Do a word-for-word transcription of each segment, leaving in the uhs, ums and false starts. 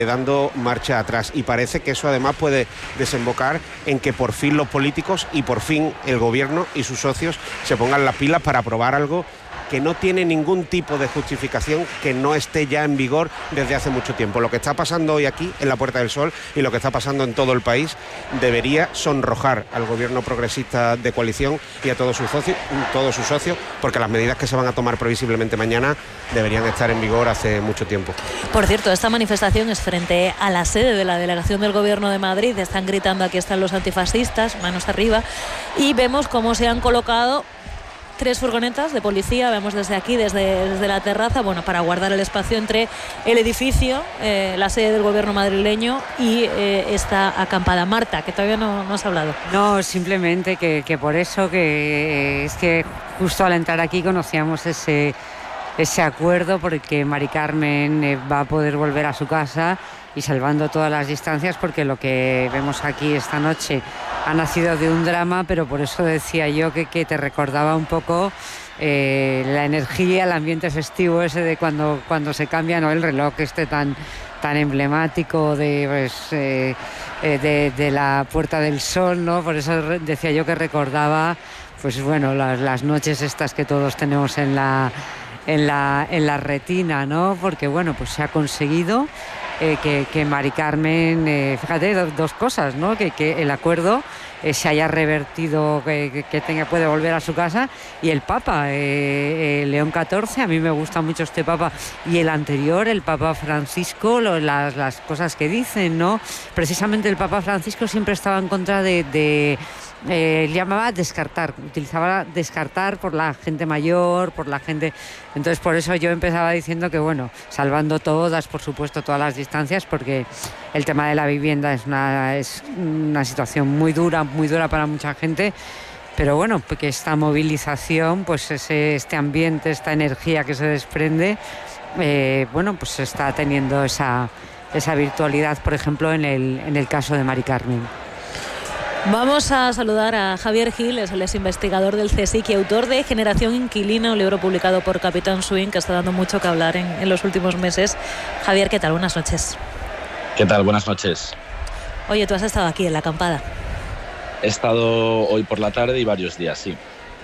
dando marcha atrás, y parece que eso además puede desembocar en que por fin los políticos y por fin el gobierno y sus socios se pongan las pilas para aprobar algo que no tiene ningún tipo de justificación, que no esté ya en vigor desde hace mucho tiempo. Lo que está pasando hoy aquí en la Puerta del Sol y lo que está pasando en todo el país debería sonrojar al gobierno progresista de coalición y a todos sus socios, todos sus socios, porque las medidas que se van a tomar previsiblemente mañana deberían estar en vigor hace mucho tiempo. Por cierto, esta manifestación es frente a la sede de la delegación del Gobierno de Madrid. Están gritando: aquí están los antifascistas, manos arriba, y vemos cómo se han colocado tres furgonetas de policía, vemos desde aquí, desde, desde la terraza, bueno, para guardar el espacio entre el edificio, eh, la sede del gobierno madrileño y eh, esta acampada. Marta, que todavía no, no has hablado. No, simplemente que, que por eso, que es que justo al entrar aquí conocíamos ese, ese acuerdo, porque Mari Carmen eh, va a poder volver a su casa y salvando todas las distancias, porque lo que vemos aquí esta noche ha nacido de un drama, pero por eso decía yo que, que te recordaba un poco eh, la energía, el ambiente festivo ese de cuando, cuando se cambia, ¿no?, el reloj este tan, tan emblemático de, pues, eh, eh, de, de la Puerta del Sol, ¿no? Por eso decía yo que recordaba, pues bueno, las, las noches estas que todos tenemos en la, en la, en la retina, ¿no? Porque bueno, pues se ha conseguido Eh, que, que Mari Carmen, eh, fíjate, do, dos cosas, ¿no? Que, que el acuerdo eh, se haya revertido, que, que tenga, puede volver a su casa, y el Papa, eh, eh, León catorce, a mí me gusta mucho este Papa, y el anterior, el Papa Francisco, lo, las, las cosas que dicen, ¿no? Precisamente el Papa Francisco siempre estaba en contra de... de Eh, llamaba descartar, utilizaba descartar por la gente mayor, por la gente... Entonces por eso yo empezaba diciendo que bueno, salvando todas, por supuesto, todas las distancias, porque el tema de la vivienda es una, es una situación muy dura, muy dura para mucha gente, pero bueno, porque esta movilización, pues ese, este ambiente, esta energía que se desprende, eh, bueno, pues está teniendo esa, esa virtualidad, por ejemplo, en el, en el caso de Mari Carmen. Vamos a saludar a Javier Gil, es el ex investigador del CSIC y autor de Generación Inquilina, un libro publicado por Capitán Swing que está dando mucho que hablar en, en los últimos meses. Javier, ¿qué tal? Buenas noches. ¿Qué tal? Buenas noches. Oye, tú has estado aquí en la acampada. He estado hoy por la tarde y varios días, sí.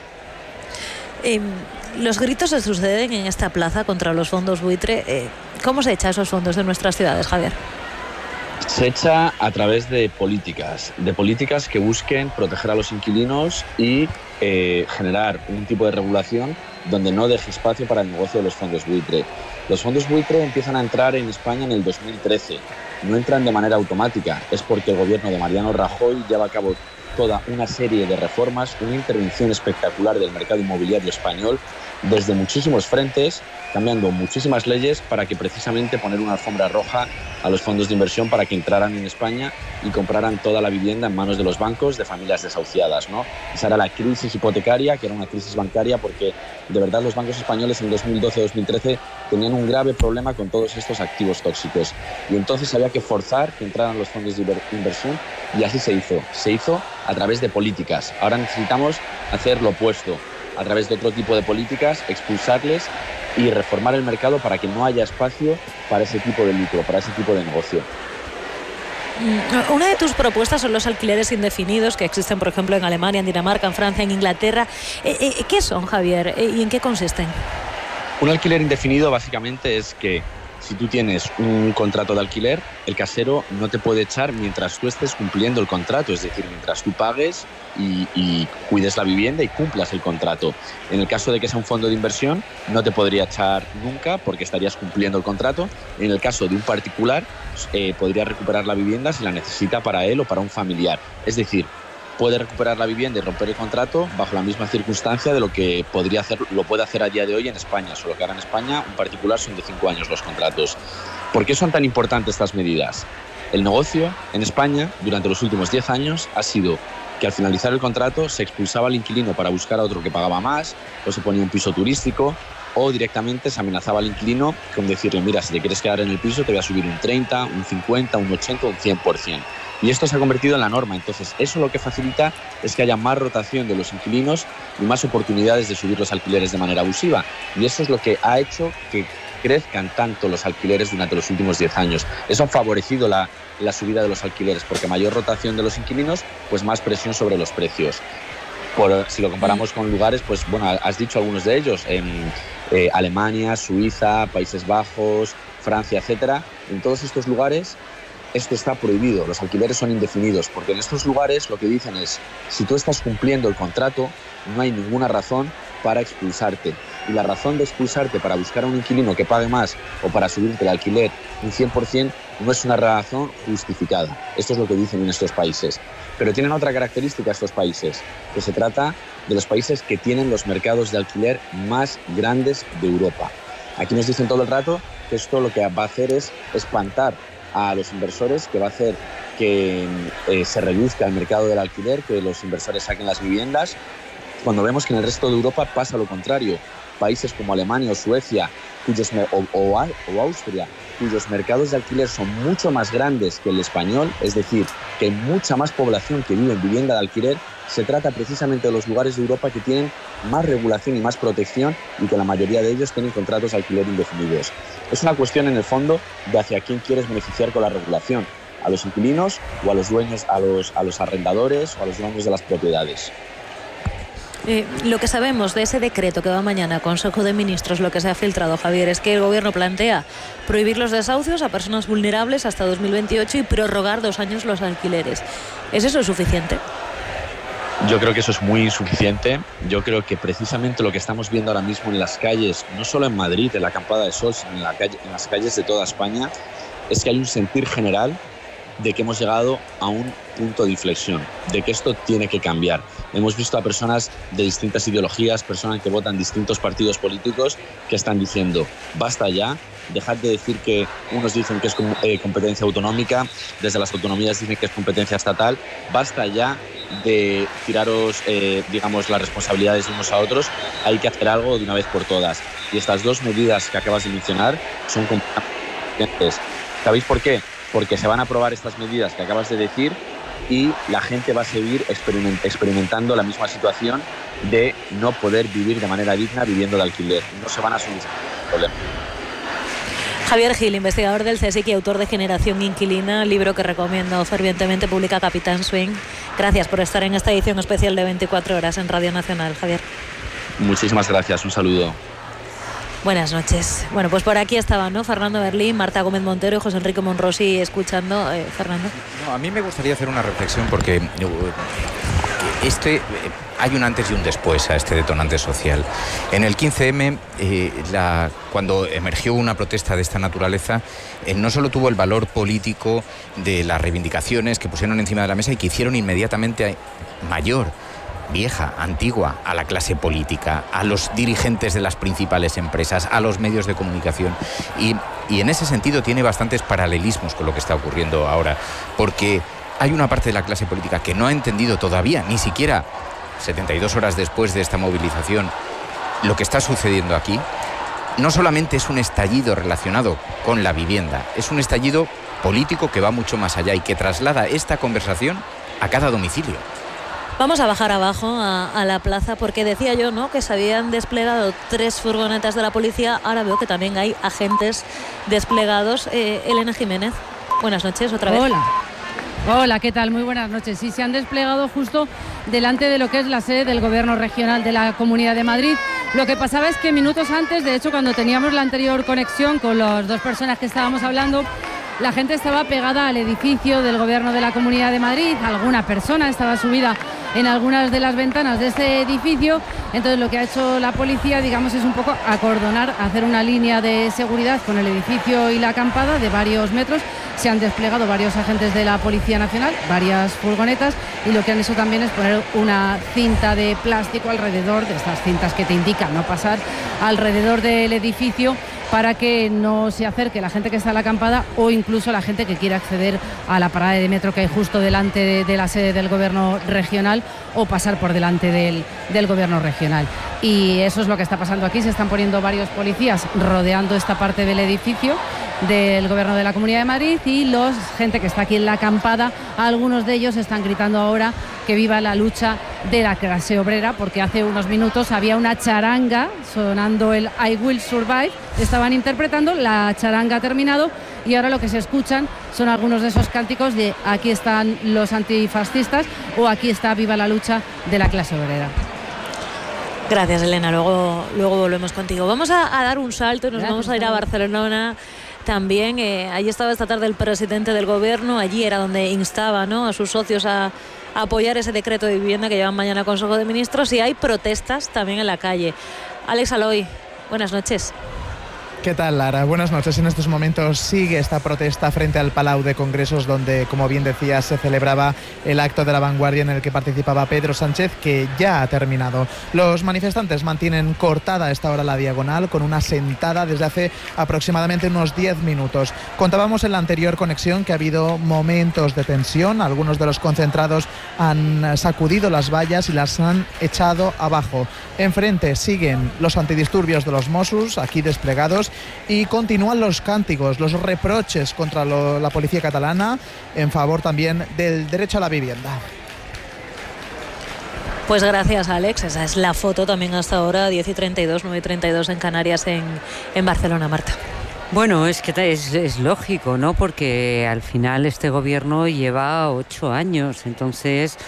Eh, los gritos se suceden en esta plaza contra los fondos buitre. Eh, ¿Cómo se echa esos fondos de nuestras ciudades, Javier? Se echa a través de políticas, de políticas que busquen proteger a los inquilinos y eh, generar un tipo de regulación donde no deje espacio para el negocio de los fondos buitre. Los fondos buitre empiezan a entrar en España en el dos mil trece. No entran de manera automática, es porque el gobierno de Mariano Rajoy lleva a cabo toda una serie de reformas, una intervención espectacular del mercado inmobiliario español desde muchísimos frentes, cambiando muchísimas leyes para que precisamente poner una alfombra roja a los fondos de inversión para que entraran en España y compraran toda la vivienda en manos de los bancos, de familias desahuciadas, ¿no? Esa era la crisis hipotecaria, que era una crisis bancaria, porque de verdad los bancos españoles en dos mil doce dos mil trece tenían un grave problema con todos estos activos tóxicos. Y entonces había que forzar que entraran los fondos de inversión, y así se hizo. Se hizo a través de políticas. Ahora necesitamos hacer lo opuesto, a través de otro tipo de políticas, expulsarles y reformar el mercado para que no haya espacio para ese tipo de lucro, para ese tipo de negocio. Una de tus propuestas son los alquileres indefinidos que existen, por ejemplo, en Alemania, en Dinamarca, en Francia, en Inglaterra. ¿Qué son, Javier? ¿Y en qué consisten? Un alquiler indefinido básicamente es que si tú tienes un contrato de alquiler, el casero no te puede echar mientras tú estés cumpliendo el contrato, es decir, mientras tú pagues y, y cuides la vivienda y cumplas el contrato. En el caso de que sea un fondo de inversión, no te podría echar nunca porque estarías cumpliendo el contrato. En el caso de un particular, eh, podría recuperar la vivienda si la necesita para él o para un familiar. Es decir, puede recuperar la vivienda y romper el contrato bajo la misma circunstancia de lo que podría hacer, lo puede hacer a día de hoy en España, solo que ahora en España un particular son de cinco años los contratos. ¿Por qué son tan importantes estas medidas? El negocio en España durante los últimos diez años ha sido que al finalizar el contrato se expulsaba al inquilino para buscar a otro que pagaba más, o se ponía un piso turístico, o directamente se amenazaba al inquilino con decirle: mira, si te quieres quedar en el piso te voy a subir un treinta, un cincuenta, un ochenta o un cien por ciento. Y esto se ha convertido en la norma. Entonces eso lo que facilita es que haya más rotación de los inquilinos y más oportunidades de subir los alquileres de manera abusiva. Y eso es lo que ha hecho que crezcan tanto los alquileres durante los últimos diez años. Eso ha favorecido la, la subida de los alquileres, porque mayor rotación de los inquilinos, pues más presión sobre los precios. Por, si lo comparamos con lugares, pues bueno, has dicho algunos de ellos, en eh, Alemania, Suiza, Países Bajos, Francia, etcétera. En todos estos lugares esto está prohibido, los alquileres son indefinidos, porque en estos lugares lo que dicen es, si tú estás cumpliendo el contrato, no hay ninguna razón para expulsarte. Y la razón de expulsarte para buscar a un inquilino que pague más o para subirte el alquiler un cien por ciento no es una razón justificada. Esto es lo que dicen en estos países. Pero tienen otra característica estos países, que se trata de los países que tienen los mercados de alquiler más grandes de Europa. Aquí nos dicen todo el rato que esto lo que va a hacer es espantar a los inversores, que va a hacer que eh, se reduzca el mercado del alquiler, que los inversores saquen las viviendas, cuando vemos que en el resto de Europa pasa lo contrario. Países como Alemania o Suecia cuyos, o, o, o Austria, cuyos mercados de alquiler son mucho más grandes que el español, es decir, que hay mucha más población que vive en vivienda de alquiler, se trata precisamente de los lugares de Europa que tienen más regulación y más protección y que la mayoría de ellos tienen contratos de alquiler indefinidos. Es una cuestión en el fondo de hacia quién quieres beneficiar con la regulación, a los inquilinos o a los dueños, a los, a los arrendadores o a los dueños de las propiedades. Eh, lo que sabemos de ese decreto que va mañana a Consejo de Ministros, lo que se ha filtrado, Javier, es que el Gobierno plantea prohibir los desahucios a personas vulnerables hasta dos mil veintiocho y prorrogar dos años los alquileres. ¿Es eso suficiente? Yo creo que eso es muy insuficiente. Yo creo que precisamente lo que estamos viendo ahora mismo en las calles, no solo en Madrid, en la Acampada de Sol, sino en, la calle, en las calles de toda España, es que hay un sentir general de que hemos llegado a un punto de inflexión, de que esto tiene que cambiar. Hemos visto a personas de distintas ideologías, personas que votan distintos partidos políticos, que están diciendo, basta ya, dejad de decir que unos dicen que es competencia autonómica, desde las autonomías dicen que es competencia estatal, basta ya de tiraros, eh, digamos, las responsabilidades de unos a otros, hay que hacer algo de una vez por todas. Y estas dos medidas que acabas de mencionar son completamente. ¿Sabéis por qué? Porque se van a aprobar estas medidas que acabas de decir y la gente va a seguir experiment- experimentando la misma situación de no poder vivir de manera digna viviendo de alquiler. No se van a solucionar el problema. Javier Gil, investigador del CSIC y autor de Generación Inquilina, libro que recomiendo fervientemente, publica Capitán Swing. Gracias por estar en esta edición especial de veinticuatro horas en Radio Nacional, Javier. Muchísimas gracias, un saludo. Buenas noches. Bueno, pues por aquí estaban, ¿no? Fernando Berlín, Marta Gómez Montero y José Enrique Monrosi escuchando. Eh, Fernando. No, a mí me gustaría hacer una reflexión porque este, hay un antes y un después a este detonante social. En el quince eme, eh, la, cuando emergió una protesta de esta naturaleza, eh, no solo tuvo el valor político de las reivindicaciones que pusieron encima de la mesa y que hicieron inmediatamente mayor, vieja, antigua, a la clase política, a los dirigentes de las principales empresas, a los medios de comunicación. Y, y en ese sentido tiene bastantes paralelismos con lo que está ocurriendo ahora, porque hay una parte de la clase política que no ha entendido todavía, ni siquiera setenta y dos horas después de esta movilización, lo que está sucediendo aquí. No solamente es un estallido relacionado con la vivienda, es un estallido político que va mucho más allá y que traslada esta conversación a cada domicilio. Vamos a bajar abajo a, a la plaza porque decía yo, ¿no?, que se habían desplegado tres furgonetas de la policía. Ahora veo que también hay agentes desplegados. Eh, Elena Jiménez, buenas noches otra vez. Hola. Hola, ¿qué tal? Muy buenas noches. Sí, se han desplegado justo delante de lo que es la sede del Gobierno Regional de la Comunidad de Madrid. Lo que pasaba es que minutos antes, de hecho, cuando teníamos la anterior conexión con las dos personas que estábamos hablando, la gente estaba pegada al edificio del Gobierno de la Comunidad de Madrid. Alguna persona estaba subida en algunas de las ventanas de este edificio. Entonces lo que ha hecho la policía, digamos, es un poco acordonar, hacer una línea de seguridad con el edificio y la acampada de varios metros. Se han desplegado varios agentes de la Policía Nacional, varias furgonetas, y lo que han hecho también es poner una cinta de plástico alrededor de estas cintas que te indican no pasar alrededor del edificio, para que no se acerque la gente que está en la acampada o incluso la gente que quiera acceder a la parada de metro que hay justo delante de, de la sede del Gobierno Regional o pasar por delante del, del Gobierno Regional. Y eso es lo que está pasando aquí. Se están poniendo varios policías rodeando esta parte del edificio del Gobierno de la Comunidad de Madrid y los gente que está aquí en la acampada, algunos de ellos están gritando ahora que viva la lucha de la clase obrera, porque hace unos minutos había una charanga sonando el I Will Survive, estaban interpretando, la charanga ha terminado y ahora lo que se escuchan son algunos de esos cánticos de aquí están los antifascistas o aquí está viva la lucha de la clase obrera. Gracias, Elena, luego, luego volvemos contigo. Vamos a, a dar un salto y nos Gracias, vamos a ir a Barcelona también. Eh, allí estaba esta tarde el presidente del gobierno, allí era donde instaba, ¿no?, a sus socios a, a apoyar ese decreto de vivienda que llevan mañana a Consejo de Ministros, y hay protestas también en la calle. Alex Aloy, buenas noches. ¿Qué tal, Lara? Buenas noches. En estos momentos sigue esta protesta frente al Palau de Congresos, donde, como bien decías, se celebraba el acto de la vanguardia en el que participaba Pedro Sánchez, que ya ha terminado. Los manifestantes mantienen cortada a esta hora la diagonal con una sentada desde hace aproximadamente unos diez minutos. Contábamos en la anterior conexión que ha habido momentos de tensión. Algunos de los concentrados han sacudido las vallas y las han echado abajo. Enfrente siguen los antidisturbios de los Mossos, aquí desplegados, y continúan los cánticos, los reproches contra lo, la policía catalana en favor también del derecho a la vivienda. Pues gracias, Alex. Esa es la foto también hasta ahora, diez y treinta y dos, nueve y treinta y dos en Canarias, en, en Barcelona, Marta. Bueno, es que es, es lógico, ¿no? Porque al final este gobierno lleva ocho años, entonces...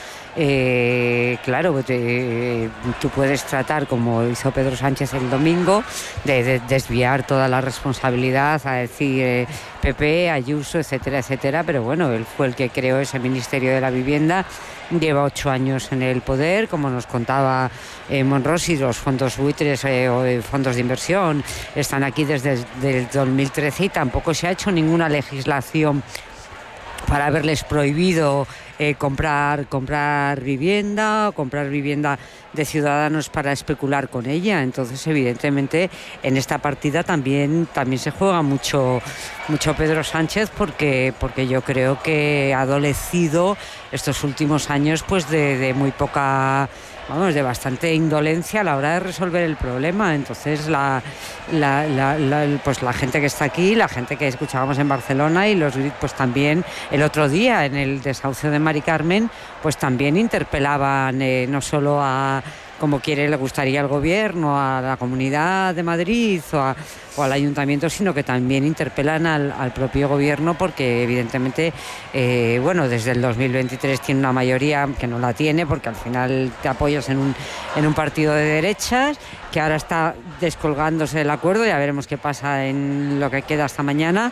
Eh, claro, te, tú puedes tratar, como hizo Pedro Sánchez el domingo, de, de desviar toda la responsabilidad a decir eh, P P, Ayuso, etcétera, etcétera, pero bueno, él fue el que creó ese Ministerio de la Vivienda, lleva ocho años en el poder, como nos contaba eh, Monrosi, los fondos buitres eh, o eh, fondos de inversión están aquí desde el dos mil trece y tampoco se ha hecho ninguna legislación para haberles prohibido eh, comprar, comprar vivienda, comprar vivienda de ciudadanos para especular con ella. Entonces, evidentemente, en esta partida también, también se juega mucho, mucho Pedro Sánchez, porque, porque yo creo que ha adolecido estos últimos años pues de, de muy poca... Vamos, de bastante indolencia a la hora de resolver el problema. Entonces la, la, la, la, pues la gente que está aquí, la gente que escuchábamos en Barcelona y los pues también el otro día en el desahucio de Mari Carmen, pues también interpelaban eh, no solo a como quiere, le gustaría al gobierno, a la Comunidad de Madrid o, a, o al ayuntamiento, sino que también interpelan al, al propio gobierno, porque evidentemente, eh, bueno, desde el dos mil veintitrés tiene una mayoría que no la tiene, porque al final te apoyas en un, en un partido de derechas, que ahora está descolgándose del acuerdo, ya veremos qué pasa en lo que queda hasta mañana.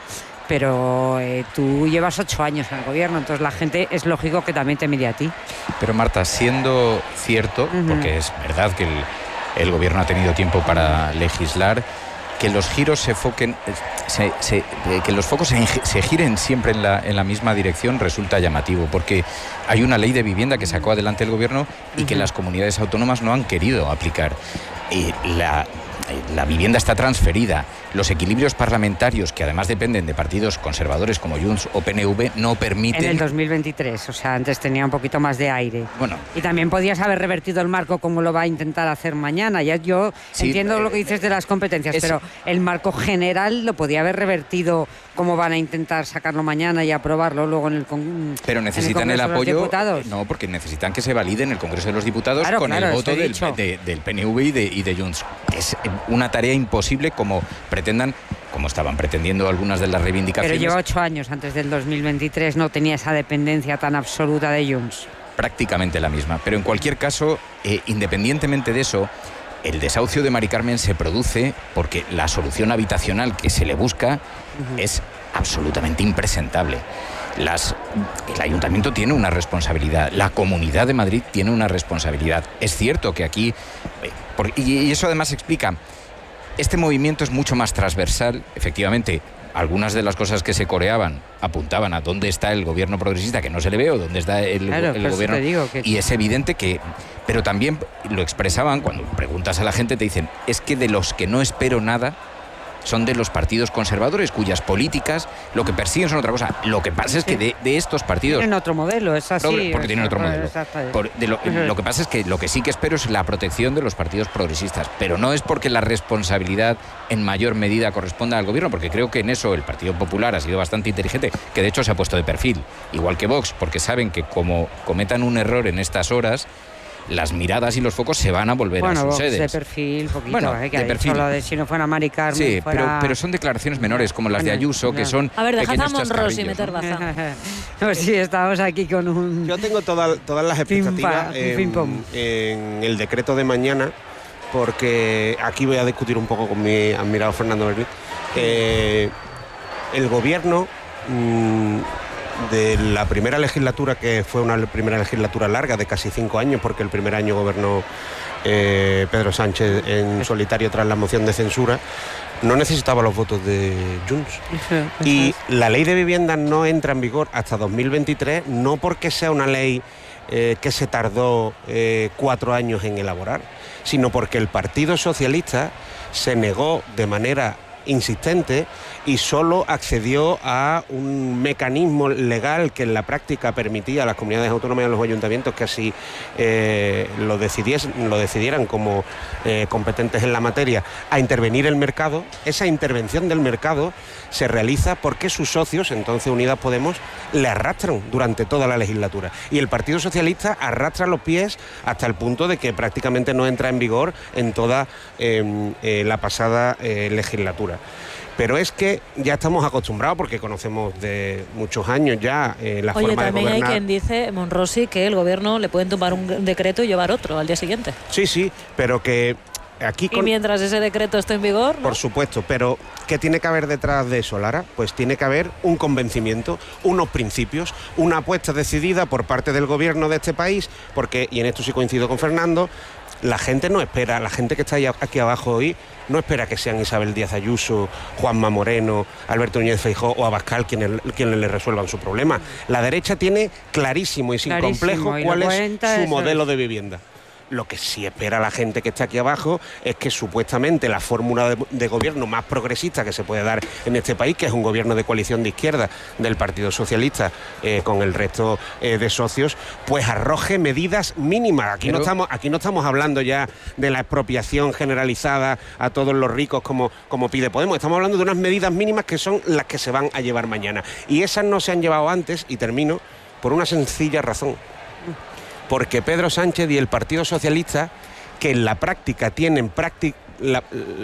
Pero eh, tú llevas ocho años en el gobierno, entonces la gente es lógico que también te mire a ti. Pero Marta, siendo cierto, uh-huh. porque es verdad que el, el gobierno ha tenido tiempo para legislar, que los giros se foquen, se, se, que los focos se, se giren siempre en la, en la misma dirección resulta llamativo, porque hay una ley de vivienda que sacó adelante el gobierno y uh-huh. que las comunidades autónomas no han querido aplicar. Y la... La vivienda está transferida. Los equilibrios parlamentarios, que además dependen de partidos conservadores como Junts o P N V, no permiten... En el dos mil veintitrés, o sea, antes tenía un poquito más de aire. Bueno. Y también podías haber revertido el marco como lo va a intentar hacer mañana. Ya yo sí, entiendo eh, lo que dices de las competencias, es... pero el marco general lo podía haber revertido como van a intentar sacarlo mañana y aprobarlo luego en el Congreso. Pero necesitan el, el apoyo... No, porque necesitan que se valide en el Congreso de los Diputados claro, con claro, el voto del, de, del P N V y de, y de Junts. Es una tarea imposible, como pretendan, como estaban pretendiendo algunas de las reivindicaciones. Pero lleva ocho años, antes del dos mil veintitrés no tenía esa dependencia tan absoluta de Junts. Prácticamente la misma, pero en cualquier caso, eh, independientemente de eso, el desahucio de Mari Carmen se produce porque la solución habitacional que se le busca uh-huh. es absolutamente impresentable. Las, el ayuntamiento tiene una responsabilidad, la Comunidad de Madrid tiene una responsabilidad. Es cierto que aquí, por, y, y eso además explica, este movimiento es mucho más transversal, efectivamente. Algunas de las cosas que se coreaban apuntaban a dónde está el gobierno progresista, que no se le ve, o dónde está el, claro, el gobierno. Te digo que... Y es evidente que... Pero también lo expresaban, cuando preguntas a la gente te dicen, es que de los que no espero nada son de los partidos conservadores, cuyas políticas lo que persiguen son otra cosa. Lo que pasa es que de, de estos partidos... Tienen otro modelo, es así. Porque es tienen otro modelo. Por, de lo, lo que pasa es que lo que sí que espero es la protección de los partidos progresistas, pero no es porque la responsabilidad en mayor medida corresponda al gobierno, porque creo que en eso el Partido Popular ha sido bastante inteligente, que de hecho se ha puesto de perfil, igual que Vox, porque saben que como cometan un error en estas horas, las miradas y los focos se van a volver bueno, a sus Vox sedes. de perfil, poquito, Bueno, eh, que de ha perfil. dicho lo de si no fuera Mari Carmen, Sí, fuera... pero, pero son declaraciones menores, como las de Ayuso, que son A ver, dejad a pequeños Monrosi chascarrillos, meter ¿no? baza. No, sí, estamos aquí con un... Yo tengo toda- todas las expectativas Pim, pam, pim, pam. en, en el decreto de mañana, porque aquí voy a discutir un poco con mi admirado Fernando Berlín. Eh, el gobierno mmm, de la primera legislatura, que fue una primera legislatura larga de casi cinco años, porque el primer año gobernó eh, Pedro Sánchez en solitario tras la moción de censura, no necesitaba los votos de Junts. Y la ley de vivienda no entra en vigor hasta dos mil veintitrés, no porque sea una ley eh, que se tardó eh, cuatro años en elaborar, sino porque el Partido Socialista se negó de manera insistente y solo accedió a un mecanismo legal que en la práctica permitía a las comunidades autónomas y a los ayuntamientos que así eh, lo, decidiesen, lo decidieran como eh, competentes en la materia, a intervenir el mercado. Esa intervención del mercado se realiza porque sus socios, entonces Unidas Podemos, le arrastran durante toda la legislatura. Y el Partido Socialista arrastra los pies hasta el punto de que prácticamente no entra en vigor en toda eh, eh, la pasada eh, legislatura. Pero es que ya estamos acostumbrados, porque conocemos de muchos años ya eh, la Oye, forma de también hay gobernar. quien dice, Monrosi, que el gobierno le pueden tomar un decreto y llevar otro al día siguiente. Sí, sí, pero que aquí... Y mientras ese decreto esté en vigor, ¿no? Por supuesto, pero ¿qué tiene que haber detrás de eso, Lara? Pues tiene que haber un convencimiento, unos principios, una apuesta decidida por parte del gobierno de este país, porque, y en esto sí coincido con Fernando, la gente no espera, la gente que está aquí abajo hoy, no espera que sean Isabel Díaz Ayuso, Juanma Moreno, Alberto Núñez Feijóo o Abascal quienes, quienes le resuelvan su problema. La derecha tiene clarísimo y sin Clarísimo, complejo y cuál lo es cuenta, su eso modelo es. de vivienda. Lo que sí espera la gente que está aquí abajo es que supuestamente la fórmula de, de gobierno más progresista que se puede dar en este país, que es un gobierno de coalición de izquierda del Partido Socialista eh, con el resto eh, de socios, pues arroje medidas mínimas. Aquí, Pero... no estamos, aquí no estamos hablando ya de la expropiación generalizada a todos los ricos como, como pide Podemos. Estamos hablando de unas medidas mínimas que son las que se van a llevar mañana. Y esas no se han llevado antes, y termino, por una sencilla razón. Porque Pedro Sánchez y el Partido Socialista, que en la práctica tienen práctica, la,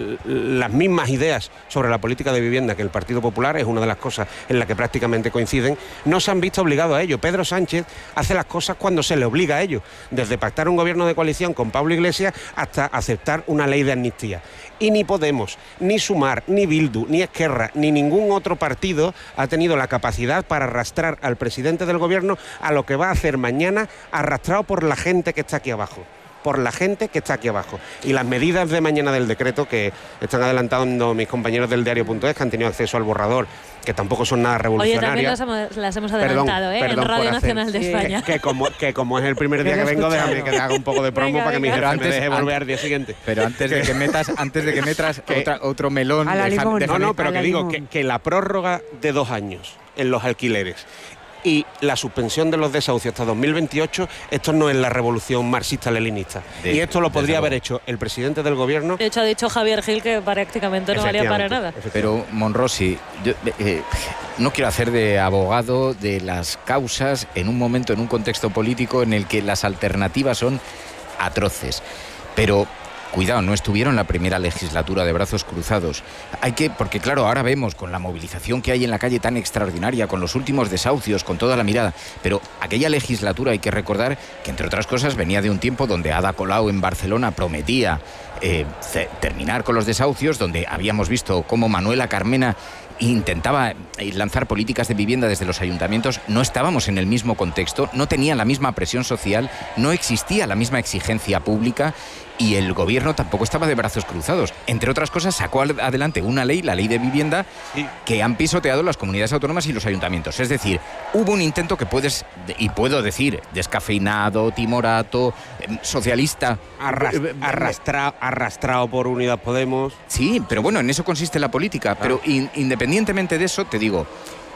las mismas ideas sobre la política de vivienda que el Partido Popular, es una de las cosas en las que prácticamente coinciden, no se han visto obligados a ello. Pedro Sánchez hace las cosas cuando se le obliga a ello, desde pactar un gobierno de coalición con Pablo Iglesias hasta aceptar una ley de amnistía. Y ni Podemos, ni Sumar, ni Bildu, ni Esquerra, ni ningún otro partido ha tenido la capacidad para arrastrar al presidente del gobierno a lo que va a hacer mañana, arrastrado por la gente que está aquí abajo. por la gente que está aquí abajo. Y las medidas de mañana del decreto, que están adelantando mis compañeros del diario punto es, que han tenido acceso al borrador, que tampoco son nada revolucionarias. Oye, también las hemos, las hemos adelantado, perdón, ¿eh? perdón en Radio por hacer, Nacional de España. Que, que, como, que como es el primer día que vengo, déjame que te haga un poco de promo Venga, para que mi venga. jefe Pero me antes- deje volver an- al día siguiente. Pero antes de que metas, antes de que metas Que- otra- otro melón... A la deja- limón. déjame- No, no, pero a que la digo limón. que, que la prórroga de dos años en los alquileres y la suspensión de los desahucios hasta dos mil veintiocho, esto no es la revolución marxista-leninista. De- Y esto lo desde podría luego. haber hecho el presidente del gobierno. De hecho, ha dicho Javier Gil que prácticamente no valía para nada. Pero, Monrosi, yo eh, no quiero hacer de abogado de las causas en un momento, en un contexto político en el que las alternativas son atroces. Pero, cuidado, no estuvieron la primera legislatura de brazos cruzados. Hay que, porque claro, ahora vemos con la movilización que hay en la calle tan extraordinaria, con los últimos desahucios, con toda la mirada, pero aquella legislatura hay que recordar que, entre otras cosas, venía de un tiempo donde Ada Colau en Barcelona prometía eh, ce- terminar con los desahucios, donde habíamos visto cómo Manuela Carmena intentaba eh, lanzar políticas de vivienda desde los ayuntamientos. No estábamos en el mismo contexto, no tenía la misma presión social, no existía la misma exigencia pública y el gobierno tampoco estaba de brazos cruzados. Entre otras cosas, sacó al- adelante una ley, la ley de vivienda, Sí. que han pisoteado las comunidades autónomas y los ayuntamientos. Es decir, hubo un intento que puedes, y puedo decir, descafeinado, timorato, eh, socialista. Arras- Eh, eh, arrastra- arrastrado por Unidas Podemos. Sí, pero bueno, en eso consiste la política. Pero in- independientemente de eso, te digo,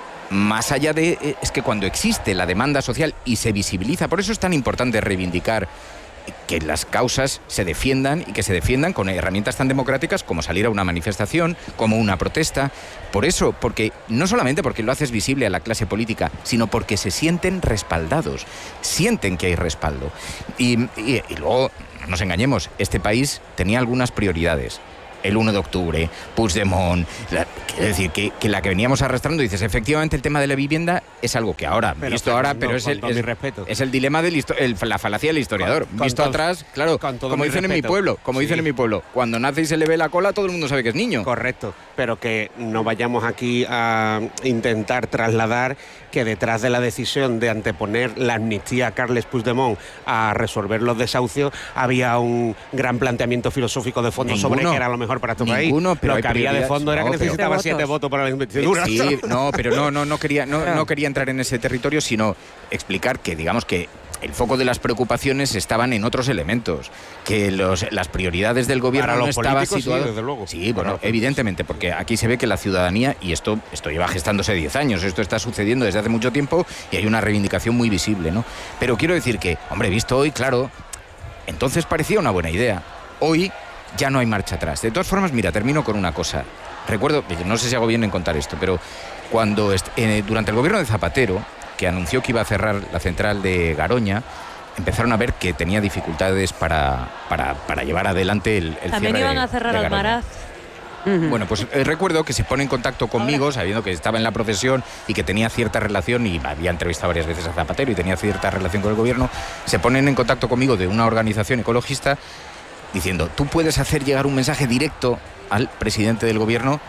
más allá de... eh, es que cuando existe la demanda social y se visibiliza, por eso es tan importante reivindicar que las causas se defiendan y que se defiendan con herramientas tan democráticas como salir a una manifestación, como una protesta. Por eso, porque no solamente porque lo haces visible a la clase política, sino porque se sienten respaldados, sienten que hay respaldo. Y, y, y luego, no nos engañemos, este país tenía algunas prioridades. El uno de octubre, Puigdemont, la, quiero decir, que, que la que veníamos arrastrando, dices, efectivamente el tema de la vivienda es algo que ahora, pero, visto ahora, pero es el, es, es el dilema de la falacia del historiador. Con, visto con atrás, claro, como dicen en mi pueblo, como sí. dicen en mi pueblo, cuando nace y se le ve la cola, todo el mundo sabe que es niño. Correcto, pero que no vayamos aquí a intentar trasladar que detrás de la decisión de anteponer la amnistía a Carles Puigdemont a resolver los desahucios había un gran planteamiento filosófico de fondo Ninguno. sobre qué era lo mejor para tu Ninguno, país. Pero lo que había de fondo era no, que necesitaba siete votos. votos para la investidura. Sí, no, pero no, no, no quería, no, no quería entrar en ese territorio, sino explicar que, digamos que el foco de las preocupaciones estaban en otros elementos, que los, las prioridades del gobierno para no los estaban situadas. Sí, desde luego. Sí, bueno, evidentemente, porque aquí se ve que la ciudadanía, y esto, esto lleva gestándose diez años, esto está sucediendo desde hace mucho tiempo y hay una reivindicación muy visible, ¿no? Pero quiero decir que, hombre, visto hoy, claro, entonces parecía una buena idea. Hoy ya no hay marcha atrás. De todas formas, mira, termino con una cosa. Recuerdo, no sé si hago bien en contar esto, pero cuando eh, durante el gobierno de Zapatero, que anunció que iba a cerrar la central de Garoña, empezaron a ver que tenía dificultades para, para, para llevar adelante el, el También cierre iban a cerrar Almaraz. Uh-huh. Bueno, pues eh, recuerdo que se pone en contacto conmigo, Ahora. sabiendo que estaba en la procesión y que tenía cierta relación, y había entrevistado varias veces a Zapatero y tenía cierta relación con el gobierno, se ponen en contacto conmigo de una organización ecologista diciendo, tú puedes hacer llegar un mensaje directo al presidente del gobierno,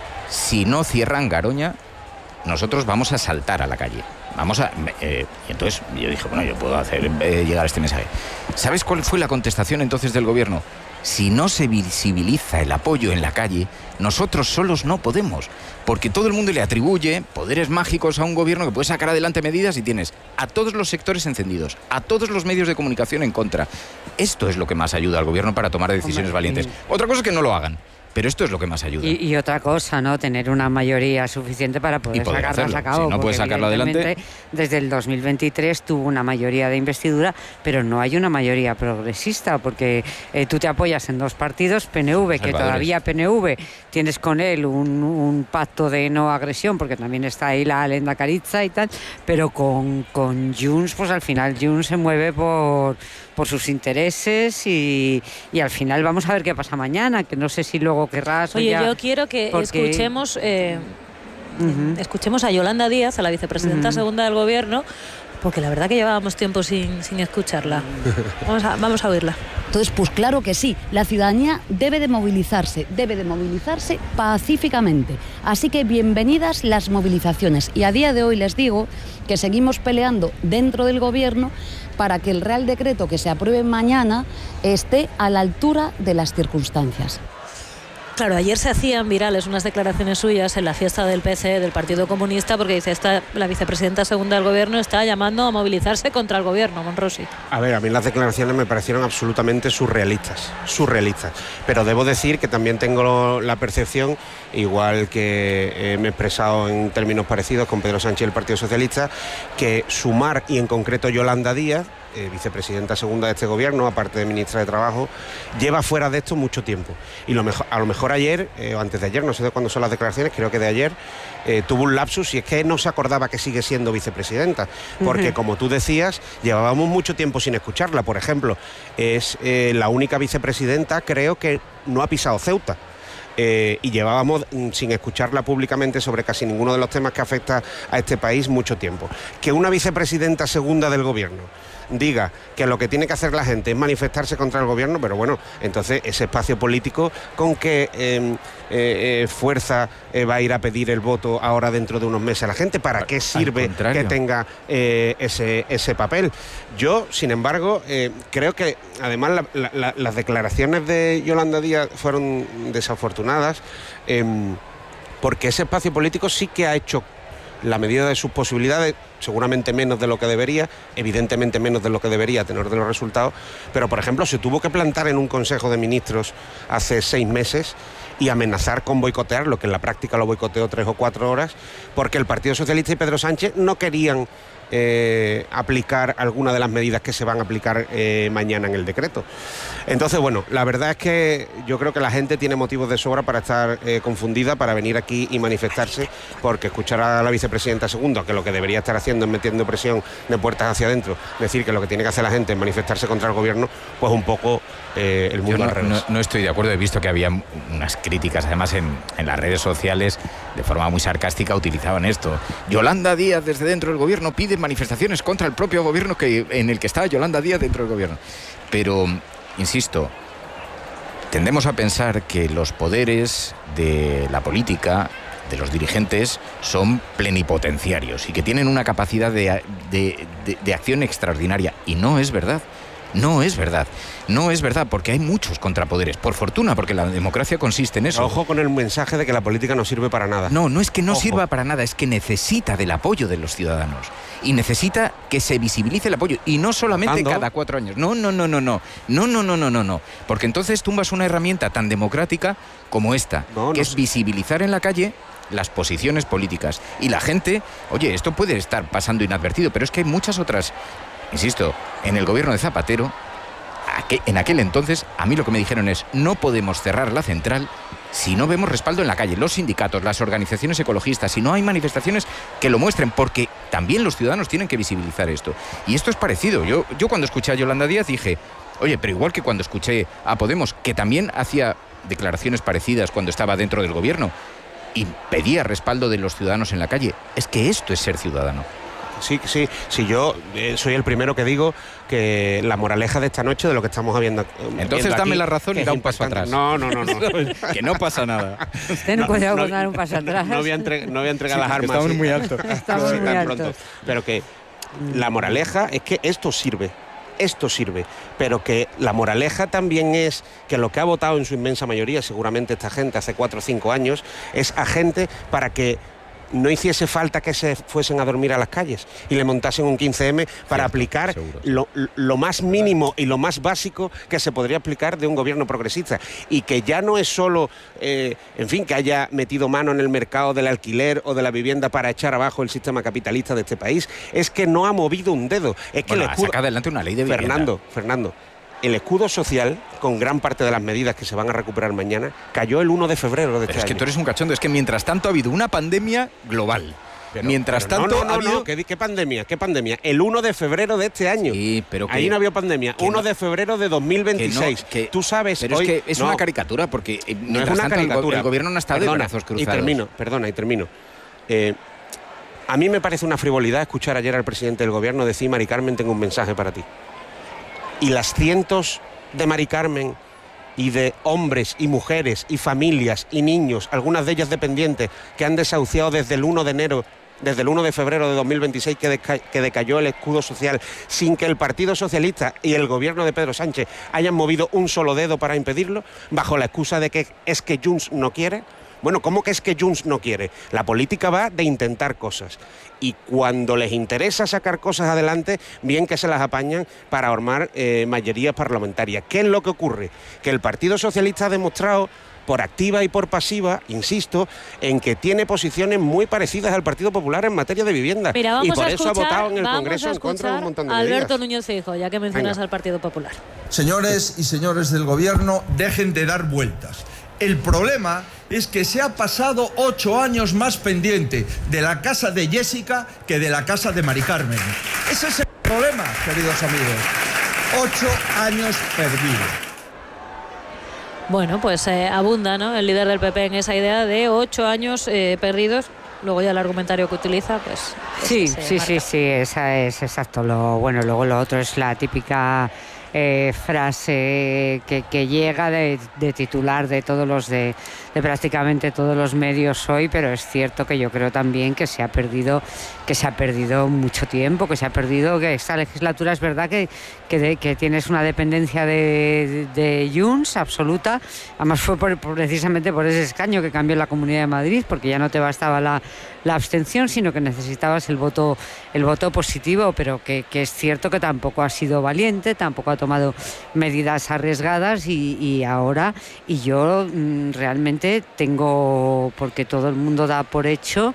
si no cierran Garoña, nosotros vamos a saltar a la calle. Vamos a... Eh, y entonces yo dije, bueno, yo puedo hacer eh, llegar este mensaje. ¿Sabes cuál fue la contestación entonces del gobierno? Si no se visibiliza el apoyo en la calle, nosotros solos no podemos, porque todo el mundo le atribuye poderes mágicos a un gobierno que puede sacar adelante medidas y tienes a todos los sectores encendidos, a todos los medios de comunicación en contra. Esto es lo que más ayuda al gobierno para tomar decisiones Hombre, valientes. Y... Otra cosa es que no lo hagan. Pero esto es lo que más ayuda. Y, y otra cosa, ¿no? Tener una mayoría suficiente para poder, poder sacarlas a cabo. Si no puedes sacarlo adelante. Desde el dos mil veintitrés tuvo una mayoría de investidura, pero no hay una mayoría progresista, porque eh, tú te apoyas en dos partidos, P N V, que todavía P N V tienes con él un, un pacto de no agresión, porque también está ahí la Lehendakaritza y tal, pero con, con Junts, pues al final Junts se mueve por... por sus intereses y, y al final vamos a ver qué pasa mañana, que no sé si luego querrás... Oye, o ya, yo quiero que porque... escuchemos eh, uh-huh. escuchemos a Yolanda Díaz, a la vicepresidenta uh-huh. segunda del gobierno, porque la verdad que llevábamos tiempo sin, sin escucharla. Vamos a, vamos a oírla. Entonces, pues claro que sí, la ciudadanía debe de movilizarse, debe de movilizarse pacíficamente. Así que bienvenidas las movilizaciones. Y a día de hoy les digo que seguimos peleando dentro del gobierno para que el Real Decreto que se apruebe mañana esté a la altura de las circunstancias. Claro, ayer se hacían virales unas declaraciones suyas en la fiesta del P C E, del Partido Comunista, porque dice, esta, la vicepresidenta segunda del gobierno está llamando a movilizarse contra el gobierno, Monrosi. A ver, a mí las declaraciones me parecieron absolutamente surrealistas, surrealistas. Pero debo decir que también tengo la percepción, igual que eh, me he expresado en términos parecidos con Pedro Sánchez y el Partido Socialista, que Sumar y en concreto Yolanda Díaz, Eh, vicepresidenta segunda de este gobierno, aparte de ministra de Trabajo, lleva fuera de esto mucho tiempo. Y lo mejor, a lo mejor ayer, eh, o antes de ayer, no sé de cuándo son las declaraciones, creo que de ayer, eh, tuvo un lapsus y es que no se acordaba que sigue siendo vicepresidenta. Porque, uh-huh. como tú decías, llevábamos mucho tiempo sin escucharla. Por ejemplo, es eh, la única vicepresidenta, creo, que no ha pisado Ceuta. Eh, y llevábamos mm, sin escucharla públicamente sobre casi ninguno de los temas que afecta a este país mucho tiempo. Que una vicepresidenta segunda del gobierno diga que lo que tiene que hacer la gente es manifestarse contra el gobierno, pero bueno, entonces ese espacio político, ¿con qué eh, eh, fuerza eh, va a ir a pedir el voto ahora dentro de unos meses a la gente? ¿Para qué sirve que tenga eh, ese, ese papel? Yo, sin embargo, eh, creo que además la, la, la, las declaraciones de Yolanda Díaz fueron desafortunadas, eh, porque ese espacio político sí que ha hecho la medida de sus posibilidades, seguramente menos de lo que debería, evidentemente menos de lo que debería a tenor de los resultados, pero por ejemplo se tuvo que plantar en un Consejo de Ministros hace seis meses y amenazar con boicotearlo, que en la práctica lo boicoteó tres o cuatro horas, porque el Partido Socialista y Pedro Sánchez no querían eh, aplicar alguna de las medidas que se van a aplicar eh, mañana en el decreto. Entonces, bueno, la verdad es que yo creo que la gente tiene motivos de sobra para estar eh, confundida, para venir aquí y manifestarse, porque escuchar a la vicepresidenta segunda, que lo que debería estar haciendo es metiendo presión de puertas hacia adentro, decir que lo que tiene que hacer la gente es manifestarse contra el gobierno, pues un poco eh, el mundo Yo no, al revés. No, no estoy de acuerdo, he visto que había unas críticas, además en, en las redes sociales, de forma muy sarcástica utilizaban esto. Yolanda Díaz desde dentro del gobierno pide manifestaciones contra el propio gobierno que, en el que está Yolanda Díaz dentro del gobierno. Pero, insisto, tendemos a pensar que los poderes de la política, de los dirigentes, son plenipotenciarios y que tienen una capacidad de, de, de, de acción extraordinaria. Y no es verdad. No es verdad, no es verdad, porque hay muchos contrapoderes, por fortuna, porque la democracia consiste en eso. Ojo con el mensaje de que la política no sirve para nada. No, no es que no Ojo. sirva para nada, es que necesita del apoyo de los ciudadanos y necesita que se visibilice el apoyo, y no solamente ¿Ando? cada cuatro años. No, no, no, no, no, no, no, no, no, no, no, porque entonces tumbas una herramienta tan democrática como esta, No, que no es sé. visibilizar en la calle las posiciones políticas. Y la gente, oye, esto puede estar pasando inadvertido, pero es que hay muchas otras. Insisto, en el gobierno de Zapatero, en aquel entonces, a mí lo que me dijeron es: no podemos cerrar la central si no vemos respaldo en la calle, los sindicatos, las organizaciones ecologistas, si no hay manifestaciones que lo muestren, porque también los ciudadanos tienen que visibilizar esto. Y esto es parecido. Yo, yo cuando escuché a Yolanda Díaz dije, oye, pero igual que cuando escuché a Podemos, que también hacía declaraciones parecidas cuando estaba dentro del gobierno y pedía respaldo de los ciudadanos en la calle, es que esto es ser ciudadano. Sí, sí, sí, yo eh, soy el primero que digo que la moraleja de esta noche, de lo que estamos viendo, eh, Entonces viendo dame aquí, la razón y es da un paso importante. atrás. No, no, no, no. Que no pasa nada. Usted no, No, puede no, dar un paso atrás. No voy a, entre- no voy a entregar Sí, las armas. estamos sí. muy altos. Estamos Sí, muy tan altos. pronto. Pero que la moraleja es que esto sirve. Esto sirve, pero que la moraleja también es que lo que ha votado en su inmensa mayoría, seguramente esta gente hace cuatro o cinco años, es a gente para que no hiciese falta que se fuesen a dormir a las calles y le montasen un quince eme para Cierto, aplicar seguro. lo, lo más mínimo y lo más básico que se podría aplicar de un gobierno progresista, y que ya no es solo, eh, en fin, que haya metido mano en el mercado del alquiler o de la vivienda para echar abajo el sistema capitalista de este país, es que no ha movido un dedo. Es que Bueno, el ha escudo... sacado adelante una ley de vivienda. Fernando, Fernando, el escudo social, con gran parte de las medidas que se van a recuperar mañana, cayó el uno de febrero de Pero este es que año. tú eres un cachondo, es que mientras tanto ha habido una pandemia global. Pero- mientras pero tanto no, no, ha no, habido... no, ¿qué, qué pandemia? ¿Qué pandemia? El uno de febrero de este año. Sí, pero que- ahí no había pandemia. que uno no- de febrero de dos mil veintiséis. que no, que- Tú sabes Pero hoy... es que es no, una caricatura, porque eh, no es mientras una tanto el go- caricatura. El, gobierno no ha estado Perdona, de brazos cruzados. Y termino, perdona, y termino. Eh, a mí me parece una frivolidad escuchar ayer al presidente del gobierno decir: Mari Carmen, tengo un mensaje para ti. Y las cientos de Mari Carmen y de hombres y mujeres y familias y niños, algunas de ellas dependientes, que han desahuciado desde el uno de enero, desde el uno de febrero de dos mil veintiséis, que, deca- que decayó el escudo social, sin que el Partido Socialista y el gobierno de Pedro Sánchez hayan movido un solo dedo para impedirlo, bajo la excusa de que es que Junts no quiere. Bueno, ¿cómo que es que Junts no quiere? La política va de intentar cosas. Y cuando les interesa sacar cosas adelante, bien que se las apañan para armar eh, mayorías parlamentarias. ¿Qué es lo que ocurre? Que el Partido Socialista ha demostrado, por activa y por pasiva, insisto, en que tiene posiciones muy parecidas al Partido Popular en materia de vivienda. Mira, vamos y por a eso escuchar, ha votado en el vamos Congreso a en contra de un escuchar montón de a Alberto medidas. Núñez Feijóo, ya que mencionas Venga. al Partido Popular. Señores y señores del gobierno, dejen de dar vueltas. El problema es que se ha pasado ocho años más pendiente de la casa de Jessica que de la casa de Mari Carmen. Ese es el problema, queridos amigos. Ocho años perdidos. Bueno, pues eh, abunda, ¿no?, el líder del P P en esa idea de ocho años eh, perdidos. Luego ya el argumentario que utiliza, pues... Sí, ese se sí, marca. sí, sí, esa es exacto. Lo, bueno, luego lo otro es la típica eh, frase que, que llega de, de titular de todos los de, de prácticamente todos los medios hoy, pero es cierto que yo creo también que se ha perdido, que se ha perdido mucho tiempo, que se ha perdido, que esta legislatura es verdad que, que, de, que tienes una dependencia de, de Junts absoluta. Además fue por, por, precisamente por ese escaño que cambió la Comunidad de Madrid, porque ya no te bastaba la, la abstención, sino que necesitabas el voto, el voto positivo, pero que, que es cierto que tampoco ha sido valiente, tampoco ha tomado medidas arriesgadas y, y ahora, y yo mmm, realmente tengo, porque todo el mundo da por hecho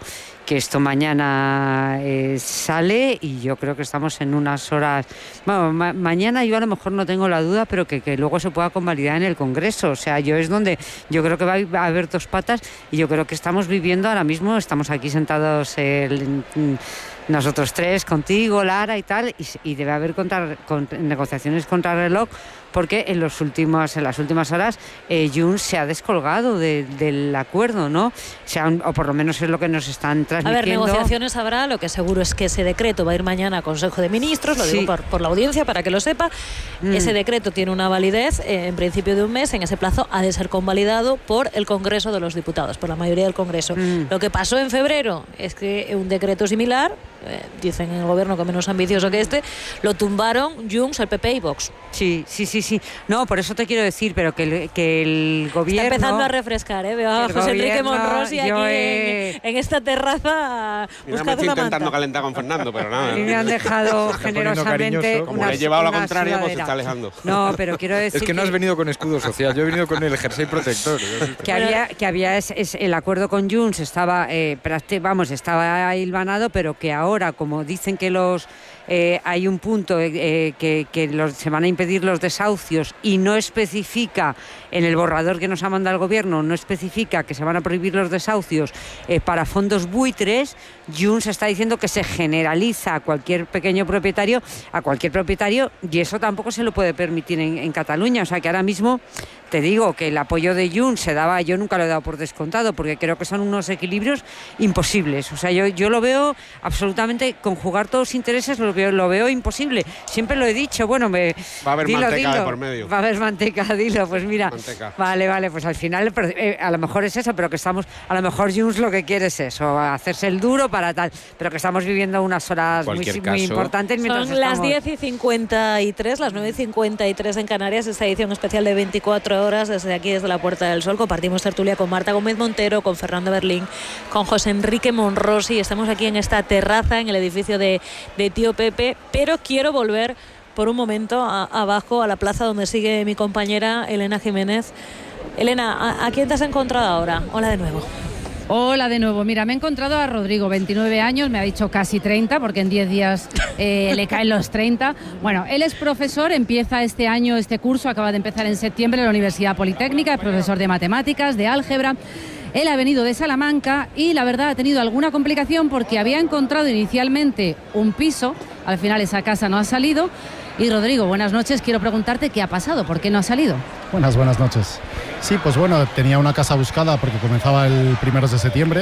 que esto mañana eh, sale y yo creo que estamos en unas horas... Bueno, ma mañana yo a lo mejor no tengo la duda, pero que, que luego se pueda convalidar en el Congreso. O sea, yo es donde yo creo que va a haber dos patas y yo creo que estamos viviendo ahora mismo, estamos aquí sentados el, nosotros tres, contigo, Lara y tal, y, y debe haber contra, con, negociaciones contra reloj, porque en, los últimos, en las últimas horas eh, Junts se ha descolgado de, del acuerdo, ¿no? O, sea, o por lo menos es lo que nos están transmitiendo. A ver, negociaciones habrá, lo que seguro es que ese decreto va a ir mañana a Consejo de Ministros, lo sí. digo por, por la audiencia para que lo sepa. Mm. Ese decreto tiene una validez eh, en principio de un mes, en ese plazo ha de ser convalidado por el Congreso de los Diputados, por la mayoría del Congreso. Mm. Lo que pasó en febrero es que un decreto similar, eh, dicen en el gobierno que menos ambicioso que este, lo tumbaron Junts, el P P y Vox. Sí, sí, sí, sí. No, por eso te quiero decir, pero que el, que el gobierno... Está empezando a refrescar, ¿eh? Veo a José gobierno, Enrique Monrosi aquí he... en, en esta terraza buscando me estoy una intentando manta. calentar con Fernando, pero nada. Y me han dejado generosamente... Como le he llevado la contraria, pues se está alejando. No, pero quiero decir Es que no has venido con escudo social, yo he venido con el jersey protector. Que había, que había es, es, el acuerdo con Junts estaba, eh, vamos, estaba hilvanado, pero que ahora, como dicen que los... Eh, hay un punto eh, que, que los, se van a impedir los desahucios y no especifica en el borrador que nos ha mandado el gobierno, no especifica que se van a prohibir los desahucios eh, para fondos buitres. Junts está diciendo que se generaliza a cualquier pequeño propietario, a cualquier propietario, y eso tampoco se lo puede permitir en, en Cataluña. O sea que ahora mismo te digo que el apoyo de Junts se daba, yo nunca lo he dado por descontado, porque creo que son unos equilibrios imposibles. O sea, yo, yo lo veo absolutamente, conjugar todos los intereses lo veo, lo veo imposible. Siempre lo he dicho, bueno, me... Va a haber dilo, manteca dilo. de por medio. Va a haber manteca, dilo, pues mira. Manteca. Vale, vale, pues al final eh, a lo mejor es eso, pero que estamos, a lo mejor Junts lo que quiere es eso, hacerse el duro para tal, pero que estamos viviendo unas horas muy, muy importantes. Son estamos... las diez y cincuenta y tres, las nueve y cincuenta y tres en Canarias, esta edición especial de veinticuatro horas desde aquí, desde la Puerta del Sol. Compartimos tertulia con Marta Gómez Montero, con Fernando Berlín, con José Enrique Monrosi. Estamos aquí en esta terraza, en el edificio de, de Tío Pepe, pero quiero volver por un momento a, abajo a la plaza donde sigue mi compañera Elena Jiménez. Elena, ¿a, ¿a quién te has encontrado ahora? Hola de nuevo. Hola de nuevo. Mira, me he encontrado a Rodrigo, veintinueve años, me ha dicho casi treinta, porque en diez días eh, le caen los treinta. Bueno, él es profesor, empieza este año, este curso, acaba de empezar en septiembre en la Universidad Politécnica, es profesor de matemáticas, de álgebra. Él ha venido de Salamanca y la verdad ha tenido alguna complicación porque había encontrado inicialmente un piso, al final esa casa no ha salido. Y Rodrigo, buenas noches, quiero preguntarte qué ha pasado, ¿por qué no ha salido? Buenas, buenas noches. Sí, pues bueno, tenía una casa buscada porque comenzaba el primero de septiembre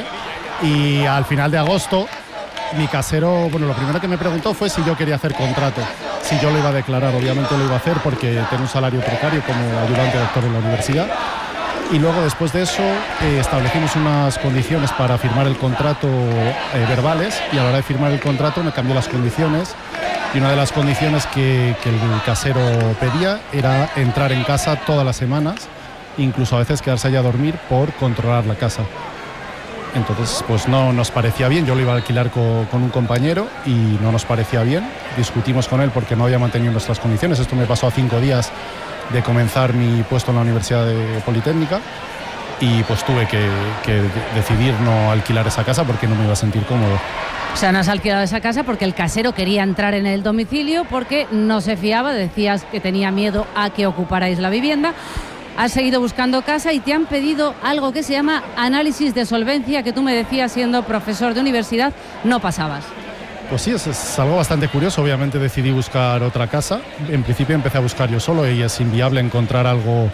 y al final de agosto mi casero, bueno, lo primero que me preguntó fue si yo quería hacer contrato, si yo lo iba a declarar. Obviamente lo iba a hacer porque tengo un salario precario como ayudante doctor en la universidad. Y luego, después de eso, eh, establecimos unas condiciones para firmar el contrato eh, verbales, y a la hora de firmar el contrato me cambió las condiciones, y una de las condiciones que, que el casero pedía era entrar en casa todas las semanas, incluso a veces quedarse allá a dormir por controlar la casa. Entonces, pues no nos parecía bien. Yo lo iba a alquilar co, con un compañero y no nos parecía bien. Discutimos con él porque no había mantenido nuestras condiciones. Esto me pasó a cinco días de comenzar mi puesto en la Universidad de Politécnica y pues tuve que, que decidir no alquilar esa casa porque no me iba a sentir cómodo. O sea, no has alquilado esa casa porque el casero quería entrar en el domicilio porque no se fiaba, decías que tenía miedo a que ocuparais la vivienda. Has seguido buscando casa y te han pedido algo que se llama análisis de solvencia, que tú me decías, siendo profesor de universidad, no pasabas. Pues sí, es, es algo bastante curioso. Obviamente decidí buscar otra casa. En principio empecé a buscar yo solo y es inviable encontrar algo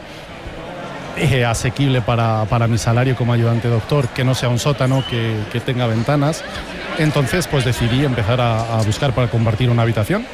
eh, asequible para, para mi salario como ayudante doctor, que no sea un sótano, que, que tenga ventanas. Entonces pues decidí empezar a, a buscar para compartir una habitación.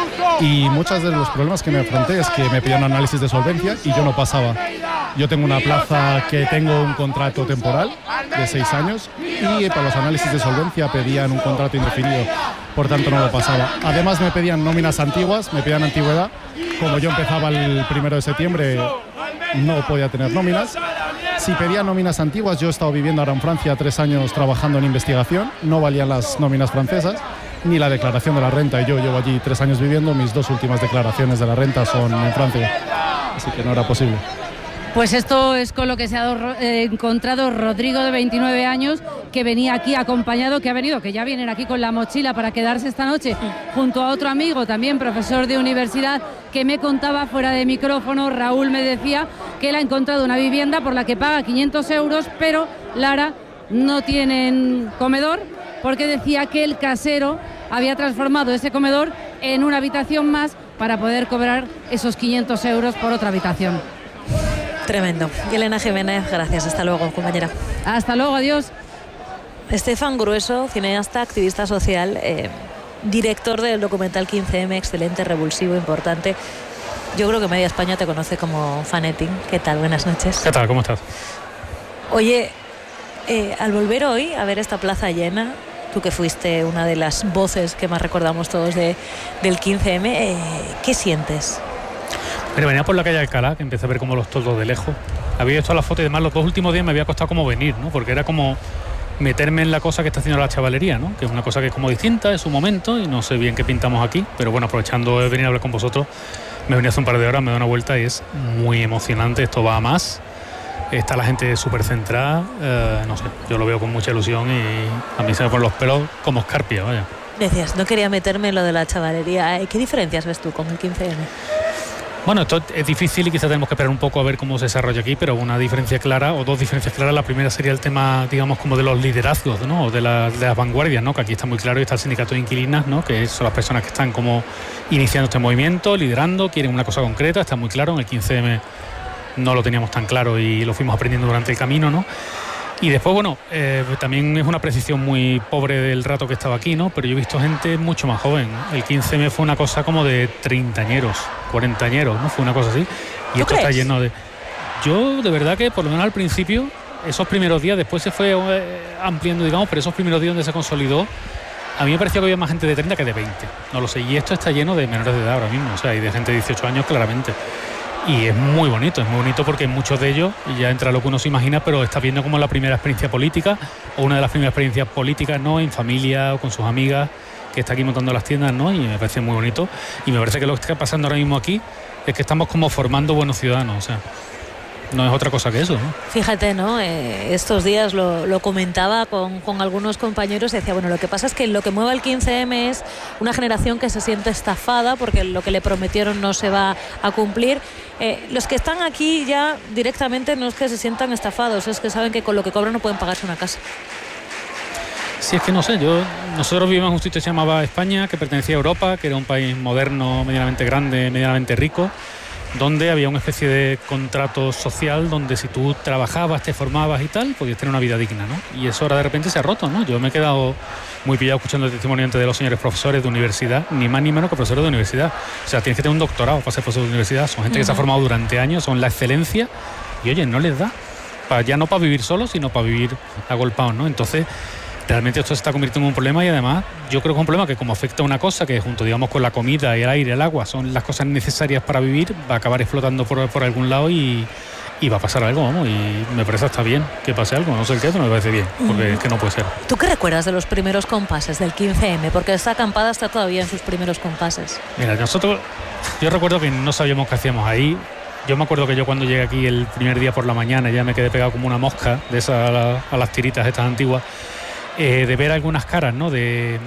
Y muchos de los problemas que me afronté es que me pedían análisis de solvencia y yo no pasaba. Yo tengo una plaza que tengo un contrato temporal de seis años y para los análisis de solvencia pedían un contrato indefinido, por tanto no lo pasaba. Además me pedían nóminas antiguas, me pedían antigüedad. Como yo empezaba el primero de septiembre no podía tener nóminas. Si pedía nóminas antiguas, yo he estado viviendo ahora en Francia tres años trabajando en investigación, no valían las nóminas francesas ni la declaración de la renta, y yo llevo allí tres años viviendo, mis dos últimas declaraciones de la renta son en Francia, así que no era posible. Pues esto es con lo que se ha eh, encontrado Rodrigo, de veintinueve años, que venía aquí acompañado, que ha venido, que ya vienen aquí con la mochila para quedarse esta noche, junto a otro amigo, también profesor de universidad, que me contaba fuera de micrófono. Raúl me decía que él ha encontrado una vivienda por la que paga quinientos euros, pero Lara, no tienen comedor, porque decía que el casero había transformado ese comedor en una habitación más para poder cobrar esos quinientos euros por otra habitación. Tremendo. Elena Jiménez, gracias. Hasta luego, compañera. Hasta luego, adiós. Estefan Grueso, cineasta, activista social, eh, director del documental quince eme, excelente, revulsivo, importante. Yo creo que media España te conoce como Fanetin. ¿Qué tal? Buenas noches. ¿Qué tal? ¿Cómo estás? Oye, eh, al volver hoy a ver esta plaza llena, tú que fuiste una de las voces que más recordamos todos de, del quince eme, eh, ¿qué sientes? Mira, venía por la calle Alcalá, que empecé a ver como los toldos de lejos. Había visto las fotos y demás, los dos últimos días me había costado como venir, ¿no? Porque era como meterme en la cosa que está haciendo la chavalería, ¿no? Que es una cosa que es como distinta, es su momento, y no sé bien qué pintamos aquí, pero bueno, aprovechando de venir a hablar con vosotros, me venía hace un par de horas, me doy una vuelta y es muy emocionante, esto va a más. Está la gente súper centrada, eh, no sé, yo lo veo con mucha ilusión y a mí se me ponen los pelos como escarpia, vaya. Decías, no quería meterme en lo de la chavalería. ¿Qué diferencias ves tú con el quince eme? Bueno, esto es difícil y quizá tenemos que esperar un poco a ver cómo se desarrolla aquí, pero una diferencia clara, o dos diferencias claras. La primera sería el tema, digamos, como de los liderazgos, ¿no? O de, la, de las vanguardias, ¿no? Que aquí está muy claro, y está el sindicato de inquilinas, ¿no? Que son las personas que están como iniciando este movimiento, liderando, quieren una cosa concreta, está muy claro. En el quince eme no lo teníamos tan claro y lo fuimos aprendiendo durante el camino, ¿no? Y después, bueno, eh, también es una precisión muy pobre del rato que estaba aquí, ¿no? Pero yo he visto gente mucho más joven. El quince eme fue una cosa como de treintañeros, cuarentañeros, ¿no? Fue una cosa así. Y esto está lleno de... Yo, de verdad que, por lo menos al principio, esos primeros días, después se fue eh, ampliando, digamos, pero esos primeros días donde se consolidó, a mí me pareció que había más gente de treinta que de veinte. No lo sé. Y esto está lleno de menores de edad ahora mismo, o sea, y de gente de dieciocho años, claramente. Y es muy bonito, es muy bonito porque muchos de ellos, y ya entra lo que uno se imagina, pero está viendo como la primera experiencia política, o una de las primeras experiencias políticas, ¿no? En familia o con sus amigas, que está aquí montando las tiendas, ¿no? Y me parece muy bonito. Y me parece que lo que está pasando ahora mismo aquí es que estamos como formando buenos ciudadanos, o sea, no es otra cosa que eso, ¿no? Fíjate, ¿no? Eh, estos días lo, lo comentaba con, con algunos compañeros y decía, bueno, lo que pasa es que lo que mueve el quince eme es una generación que se siente estafada porque lo que le prometieron no se va a cumplir. Eh, los que están aquí ya directamente no es que se sientan estafados, es que saben que con lo que cobran no pueden pagarse una casa. Sí, es que no sé, yo nosotros vivimos en un sitio que se llamaba España, que pertenecía a Europa, que era un país moderno, medianamente grande, medianamente rico, donde había una especie de contrato social donde si tú trabajabas, te formabas y tal, podías tener una vida digna, ¿no? Y eso ahora de repente se ha roto, ¿no? Yo me he quedado muy pillado escuchando el testimonio antes de los señores profesores de universidad, ni más ni menos que profesores de universidad. O sea, tienes que tener un doctorado para ser profesor de universidad. Son gente uh-huh. que se ha formado durante años, son la excelencia y, oye, no les da. Pa, ya no para vivir solos, sino para vivir agolpados, ¿no? Entonces, realmente esto se está convirtiendo en un problema y además yo creo que es un problema que como afecta a una cosa que junto, digamos, con la comida y el aire, el agua, son las cosas necesarias para vivir, va a acabar explotando por, por algún lado y, y va a pasar algo, vamos, y me parece hasta bien que pase algo, no sé el qué, pero me parece bien, porque es que no puede ser. ¿Tú qué recuerdas de los primeros compases del quince eme? Porque esta acampada está todavía en sus primeros compases. Mira, nosotros, yo recuerdo que no sabíamos qué hacíamos ahí. Yo me acuerdo que yo cuando llegué aquí el primer día por la mañana ya me quedé pegado como una mosca de esas a, la, a las tiritas estas antiguas. Eh, de ver algunas caras, ¿no? De,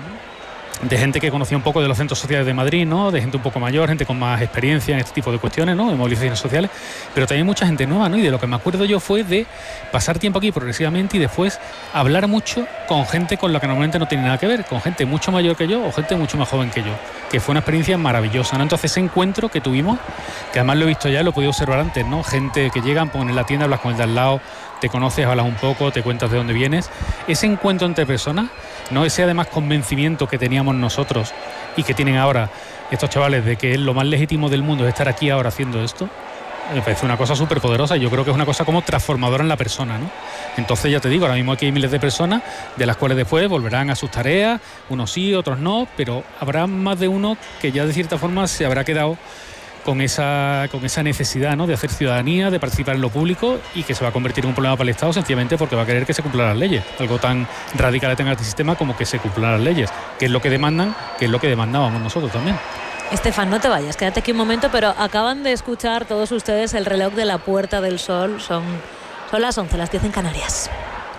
de gente que conocía un poco de los centros sociales de Madrid, ¿no? De gente un poco mayor, gente con más experiencia en este tipo de cuestiones, ¿no? De movilizaciones sociales, pero también mucha gente nueva, ¿no? Y de lo que me acuerdo yo fue de pasar tiempo aquí progresivamente y después hablar mucho con gente con la que normalmente no tiene nada que ver, con gente mucho mayor que yo o gente mucho más joven que yo, que fue una experiencia maravillosa, ¿no? Entonces ese encuentro que tuvimos, que además lo he visto ya, lo he podido observar antes, ¿no? Gente que llegan, ponen en la tienda, hablas con el de al lado, te conoces, hablas un poco, te cuentas de dónde vienes. Ese encuentro entre personas, ¿no? Ese además convencimiento que teníamos nosotros y que tienen ahora estos chavales de que lo más legítimo del mundo es estar aquí ahora haciendo esto, me parece una cosa súper poderosa y yo creo que es una cosa como transformadora en la persona, ¿no? Entonces ya te digo, ahora mismo aquí hay miles de personas de las cuales después volverán a sus tareas, unos sí, otros no, pero habrá más de uno que ya de cierta forma se habrá quedado con esa, con esa necesidad, ¿no? De hacer ciudadanía, de participar en lo público y que se va a convertir en un problema para el Estado sencillamente porque va a querer que se cumplan las leyes. Algo tan radical tenga este sistema como que se cumplan las leyes, que es lo que demandan, que es lo que demandábamos nosotros también. Estefan, no te vayas, quédate aquí un momento, pero acaban de escuchar todos ustedes el reloj de la Puerta del Sol. Son, son las once, las diez en Canarias.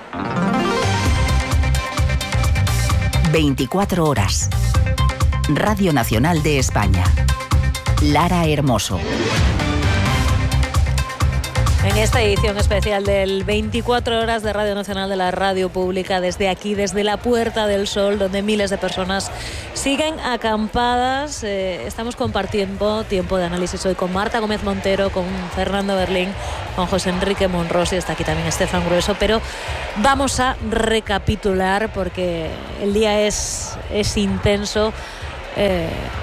veinticuatro horas. Radio Nacional de España. Lara Hermoso. En esta edición especial del veinticuatro horas de Radio Nacional de la Radio Pública, desde aquí, desde la Puerta del Sol, donde miles de personas siguen acampadas, eh, estamos compartiendo tiempo de análisis hoy con Marta Gómez Montero, con Fernando Berlín, con José Enrique Monrosi, está aquí también Estefan Grueso, pero vamos a recapitular porque el día es, es intenso. Eh,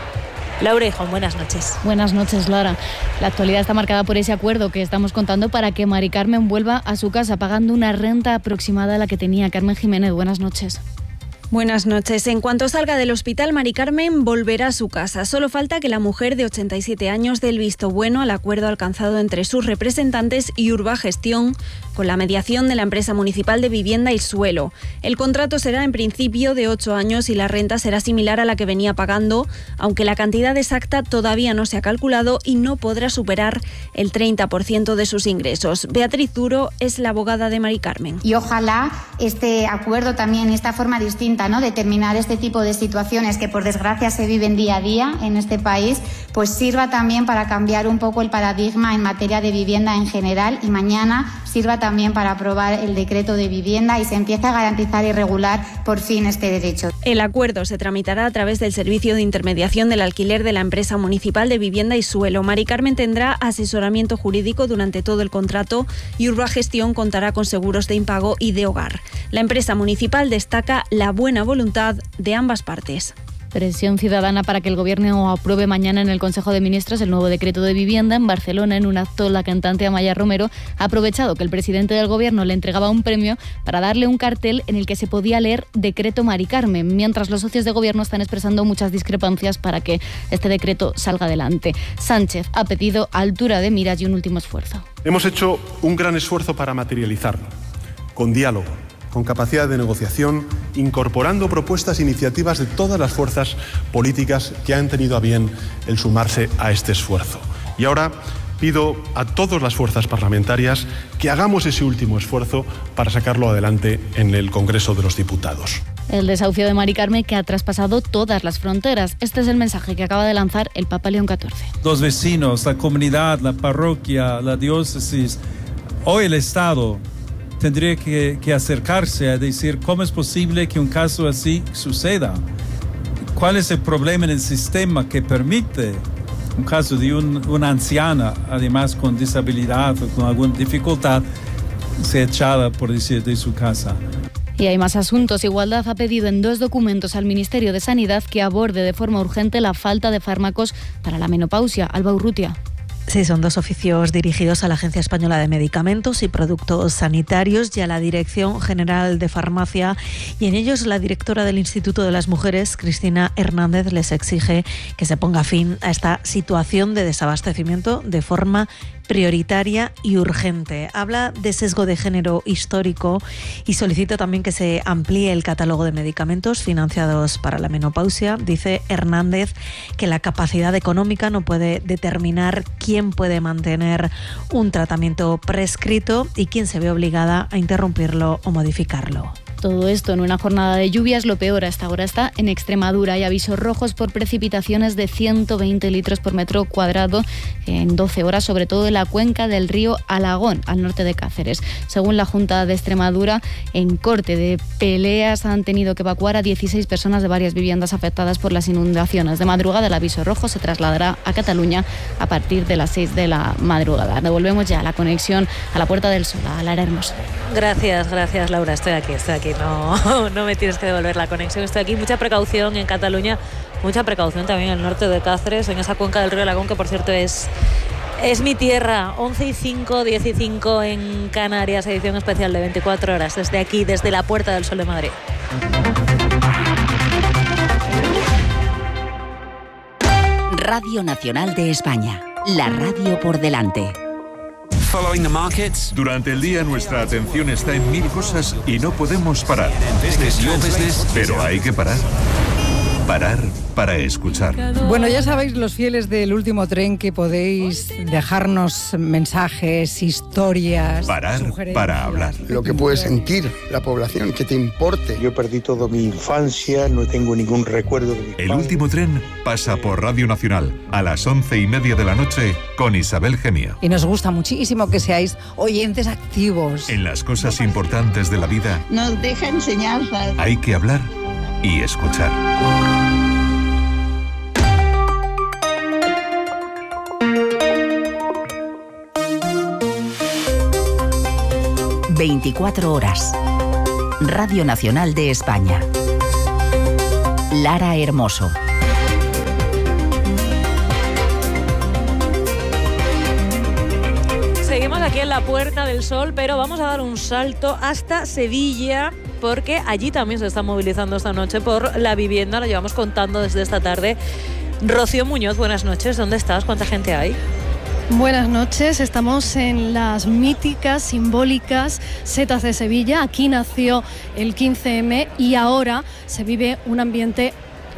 Laura Hijón, buenas noches. Buenas noches, Lara. La actualidad está marcada por ese acuerdo que estamos contando para que Mari Carmen vuelva a su casa pagando una renta aproximada a la que tenía. Carmen Jiménez, buenas noches. Buenas noches. En cuanto salga del hospital, Mari Carmen volverá a su casa. Solo falta que la mujer de ochenta y siete años dé el visto bueno al acuerdo alcanzado entre sus representantes y Urbagestión con la mediación de la empresa municipal de vivienda y suelo. El contrato será en principio de ocho años y la renta será similar a la que venía pagando, aunque la cantidad exacta todavía no se ha calculado y no podrá superar el treinta por ciento de sus ingresos. Beatriz Duro es la abogada de Mari Carmen. Y ojalá este acuerdo también, esta forma distinta, ¿no?, de terminar este tipo de situaciones que por desgracia se viven día a día en este país, pues sirva también para cambiar un poco el paradigma en materia de vivienda en general y mañana sirva también para aprobar el decreto de vivienda y se empiece a garantizar y regular por fin este derecho. El acuerdo se tramitará a través del servicio de intermediación del alquiler de la empresa municipal de vivienda y suelo. Mari Carmen tendrá asesoramiento jurídico durante todo el contrato y Urbagestión contará con seguros de impago y de hogar. La empresa municipal destaca la buena voluntad de ambas partes. Presión ciudadana para que el Gobierno apruebe mañana en el Consejo de Ministros el nuevo decreto de vivienda. En Barcelona, en un acto, la cantante Amaya Romero ha aprovechado que el presidente del Gobierno le entregaba un premio para darle un cartel en el que se podía leer Decreto Mari Carmen, mientras los socios de Gobierno están expresando muchas discrepancias para que este decreto salga adelante. Sánchez ha pedido altura de miras y un último esfuerzo. Hemos hecho un gran esfuerzo para materializarlo, con diálogo, con capacidad de negociación, incorporando propuestas e iniciativas de todas las fuerzas políticas que han tenido a bien el sumarse a este esfuerzo. Y ahora pido a todas las fuerzas parlamentarias que hagamos ese último esfuerzo para sacarlo adelante en el Congreso de los Diputados. El desahucio de Mari Carmen que ha traspasado todas las fronteras. Este es el mensaje que acaba de lanzar el Papa León catorce. Los vecinos, la comunidad, la parroquia, la diócesis, hoy el Estado tendría que, que acercarse a decir cómo es posible que un caso así suceda. ¿Cuál es el problema en el sistema que permite un caso de un, una anciana, además con disabilidad o con alguna dificultad, ser echada, por decir, de su casa? Y hay más asuntos. Igualdad ha pedido en dos documentos al Ministerio de Sanidad que aborde de forma urgente la falta de fármacos para la menopausia. Alba Urrutia. Sí, son dos oficios dirigidos a la Agencia Española de Medicamentos y Productos Sanitarios y a la Dirección General de Farmacia, y en ellos la directora del Instituto de las Mujeres, Cristina Hernández, les exige que se ponga fin a esta situación de desabastecimiento de forma prioritaria y urgente. Habla de sesgo de género histórico y solicita también que se amplíe el catálogo de medicamentos financiados para la menopausia. Dice Hernández que la capacidad económica no puede determinar quién puede mantener un tratamiento prescrito y quién se ve obligada a interrumpirlo o modificarlo. Todo esto en una jornada de lluvias. Lo peor hasta ahora está en Extremadura. Hay avisos rojos por precipitaciones de ciento veinte litros por metro cuadrado en doce horas, sobre todo en la cuenca del río Alagón, al norte de Cáceres. Según la Junta de Extremadura, en corte de peleas han tenido que evacuar a dieciséis personas de varias viviendas afectadas por las inundaciones. De madrugada el aviso rojo se trasladará a Cataluña a partir de las seis de la madrugada. Devolvemos ya la conexión a la Puerta del Sol, a Lara Hermoso. Gracias, gracias Laura. Estoy aquí, estoy aquí. No, no me tienes que devolver la conexión. Estoy aquí. Mucha precaución en Cataluña, mucha precaución también en el norte de Cáceres, en esa cuenca del río Alagón, que por cierto es, es mi tierra. once y cinco, diez y cinco en Canarias, edición especial de veinticuatro horas, desde aquí, desde la Puerta del Sol de Madrid. Radio Nacional de España, la radio por delante. Durante el día nuestra atención está en mil cosas y no podemos parar. Pero hay que parar. Parar para escuchar. Bueno, ya sabéis, los fieles del último tren, que podéis dejarnos mensajes, historias. Parar para hablar. Lo que puede sentir la población, que te importe. Yo perdí toda mi infancia, no tengo ningún recuerdo de mi El padre. último tren pasa por Radio Nacional a las once y media de la noche con Isabel Gemio. Y nos gusta muchísimo que seáis oyentes activos. En las cosas importantes de la vida Nos deja enseñanzas. hay que hablar y escuchar. veinticuatro horas. Radio Nacional de España. Lara Hermoso. Seguimos aquí en la Puerta del Sol, pero vamos a dar un salto hasta Sevilla, porque allí también se está movilizando esta noche por la vivienda. Lo llevamos contando desde esta tarde. Rocío Muñoz, buenas noches. ¿Dónde estás? ¿Cuánta gente hay? Buenas noches, estamos en las míticas, simbólicas setas de Sevilla. Aquí nació el quince eme y ahora se vive un ambiente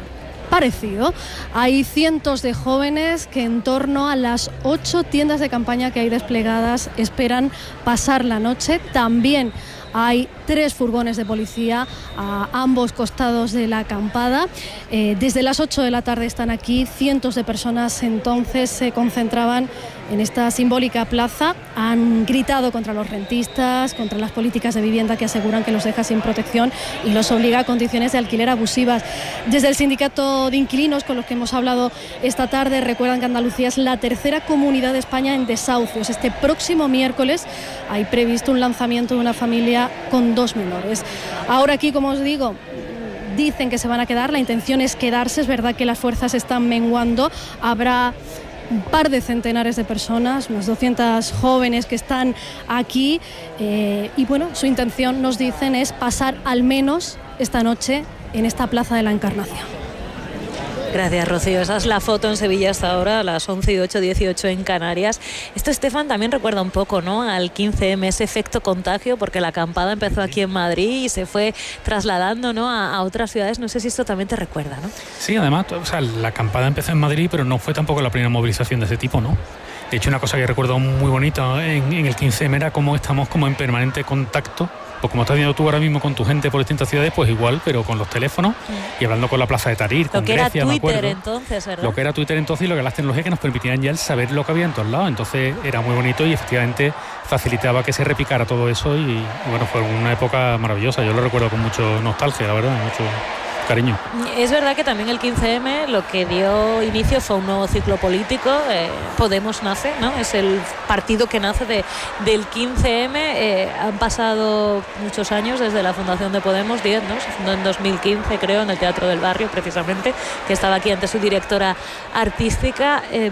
parecido. Hay cientos de jóvenes que en torno a las ocho tiendas de campaña que hay desplegadas esperan pasar la noche. También hay tres furgones de policía a ambos costados de la acampada. Eh, desde las ocho de la tarde están aquí. Cientos de personas entonces se concentraban en esta simbólica plaza. Han gritado contra los rentistas, contra las políticas de vivienda que aseguran que los deja sin protección y los obliga a condiciones de alquiler abusivas. Desde el sindicato de inquilinos con los que hemos hablado esta tarde recuerdan que Andalucía es la tercera comunidad de España en desahucios. Este próximo miércoles hay previsto un lanzamiento de una familia con dos menores. Ahora aquí, como os digo, dicen que se van a quedar, la intención es quedarse. Es verdad que las fuerzas están menguando, habrá un par de centenares de personas, unas doscientas jóvenes que están aquí eh, y bueno, su intención, nos dicen, es pasar al menos esta noche en esta Plaza de la Encarnación. Gracias, Rocío. Esa es la foto en Sevilla hasta ahora, a las once y ocho, dieciocho en Canarias. Esto, Estefan, también recuerda un poco, ¿no?, al quince eme, ese efecto contagio, porque la acampada empezó aquí en Madrid y se fue trasladando, ¿no?, a, a otras ciudades. No sé si esto también te recuerda, ¿no? Sí, además, o sea, la acampada empezó en Madrid, pero no fue tampoco la primera movilización de ese tipo, ¿no? De hecho, una cosa que recuerdo muy bonita en, en el quince eme era cómo estamos como en permanente contacto. Pues como estás viendo tú ahora mismo con tu gente por distintas ciudades, pues igual, pero con los teléfonos y hablando con la Plaza de Tahrir, con Grecia, me acuerdo. Lo que era Twitter entonces, ¿verdad? Lo que era Twitter entonces y lo que las tecnologías que nos permitían ya el saber lo que había en todos lados. Entonces era muy bonito y efectivamente facilitaba que se repicara todo eso y, y bueno, fue una época maravillosa. Yo lo recuerdo con mucho nostalgia, la verdad, mucho cariño. Es verdad que también el quince eme lo que dio inicio fue un nuevo ciclo político. eh, Podemos nace, ¿no? Es el partido que nace de, del quince eme. Eh, han pasado muchos años desde la fundación de Podemos, diez, ¿no? Se fundó en dos mil quince, creo, en el Teatro del Barrio, precisamente, que estaba aquí ante su directora artística. Eh,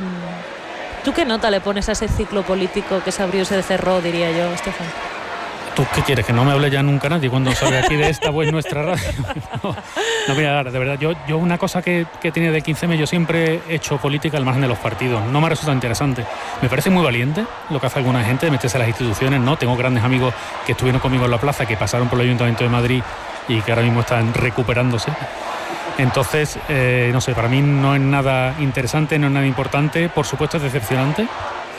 ¿Tú qué nota le pones a ese ciclo político que se abrió y se cerró, diría yo, Estefan? ¿Tú qué quieres? ¿Que no me hable ya nunca nadie cuando salga aquí de esta pues nuestra radio? No, no, mira, de verdad, yo, yo una cosa que, que tiene del quince eme, yo siempre he hecho política al margen de los partidos. No me resulta interesante. Me parece muy valiente lo que hace alguna gente de meterse a las instituciones, ¿no? Tengo grandes amigos que estuvieron conmigo en la plaza, que pasaron por el Ayuntamiento de Madrid y que ahora mismo están recuperándose. Entonces, eh, no sé, para mí no es nada interesante, no es nada importante. Por supuesto es decepcionante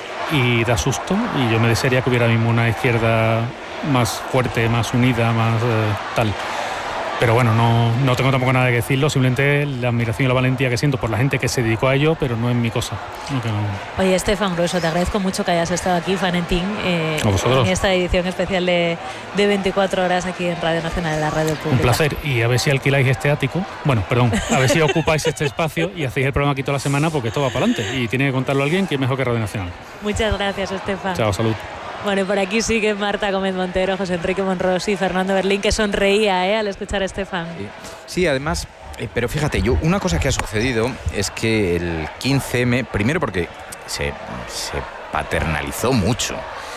y da susto, y yo me desearía que hubiera mismo una izquierda más fuerte, más unida, más eh, tal. Pero bueno, no, no tengo tampoco nada que decirlo, simplemente la admiración y la valentía que siento por la gente que se dedicó a ello, pero no es mi cosa. No, que no. Oye, Estefan Grueso, te agradezco mucho que hayas estado aquí, Valentín, eh, en esta edición especial de, de veinticuatro horas aquí en Radio Nacional, en la radio pública. Un placer, y a ver si alquiláis este ático, bueno, perdón, a ver si ocupáis este espacio y hacéis el programa aquí toda la semana, porque esto va para adelante y tiene que contarlo alguien que es mejor que Radio Nacional. Muchas gracias, Estefan. Chao, salud. Bueno, y por aquí sigue Marta Gómez Montero, José Enrique Monros y Fernando Berlín, que sonreía ¿eh? al escuchar a Estefan. Sí, sí, además, eh, pero fíjate, yo una cosa que ha sucedido es que el quince eme, primero porque se, se paternalizó mucho,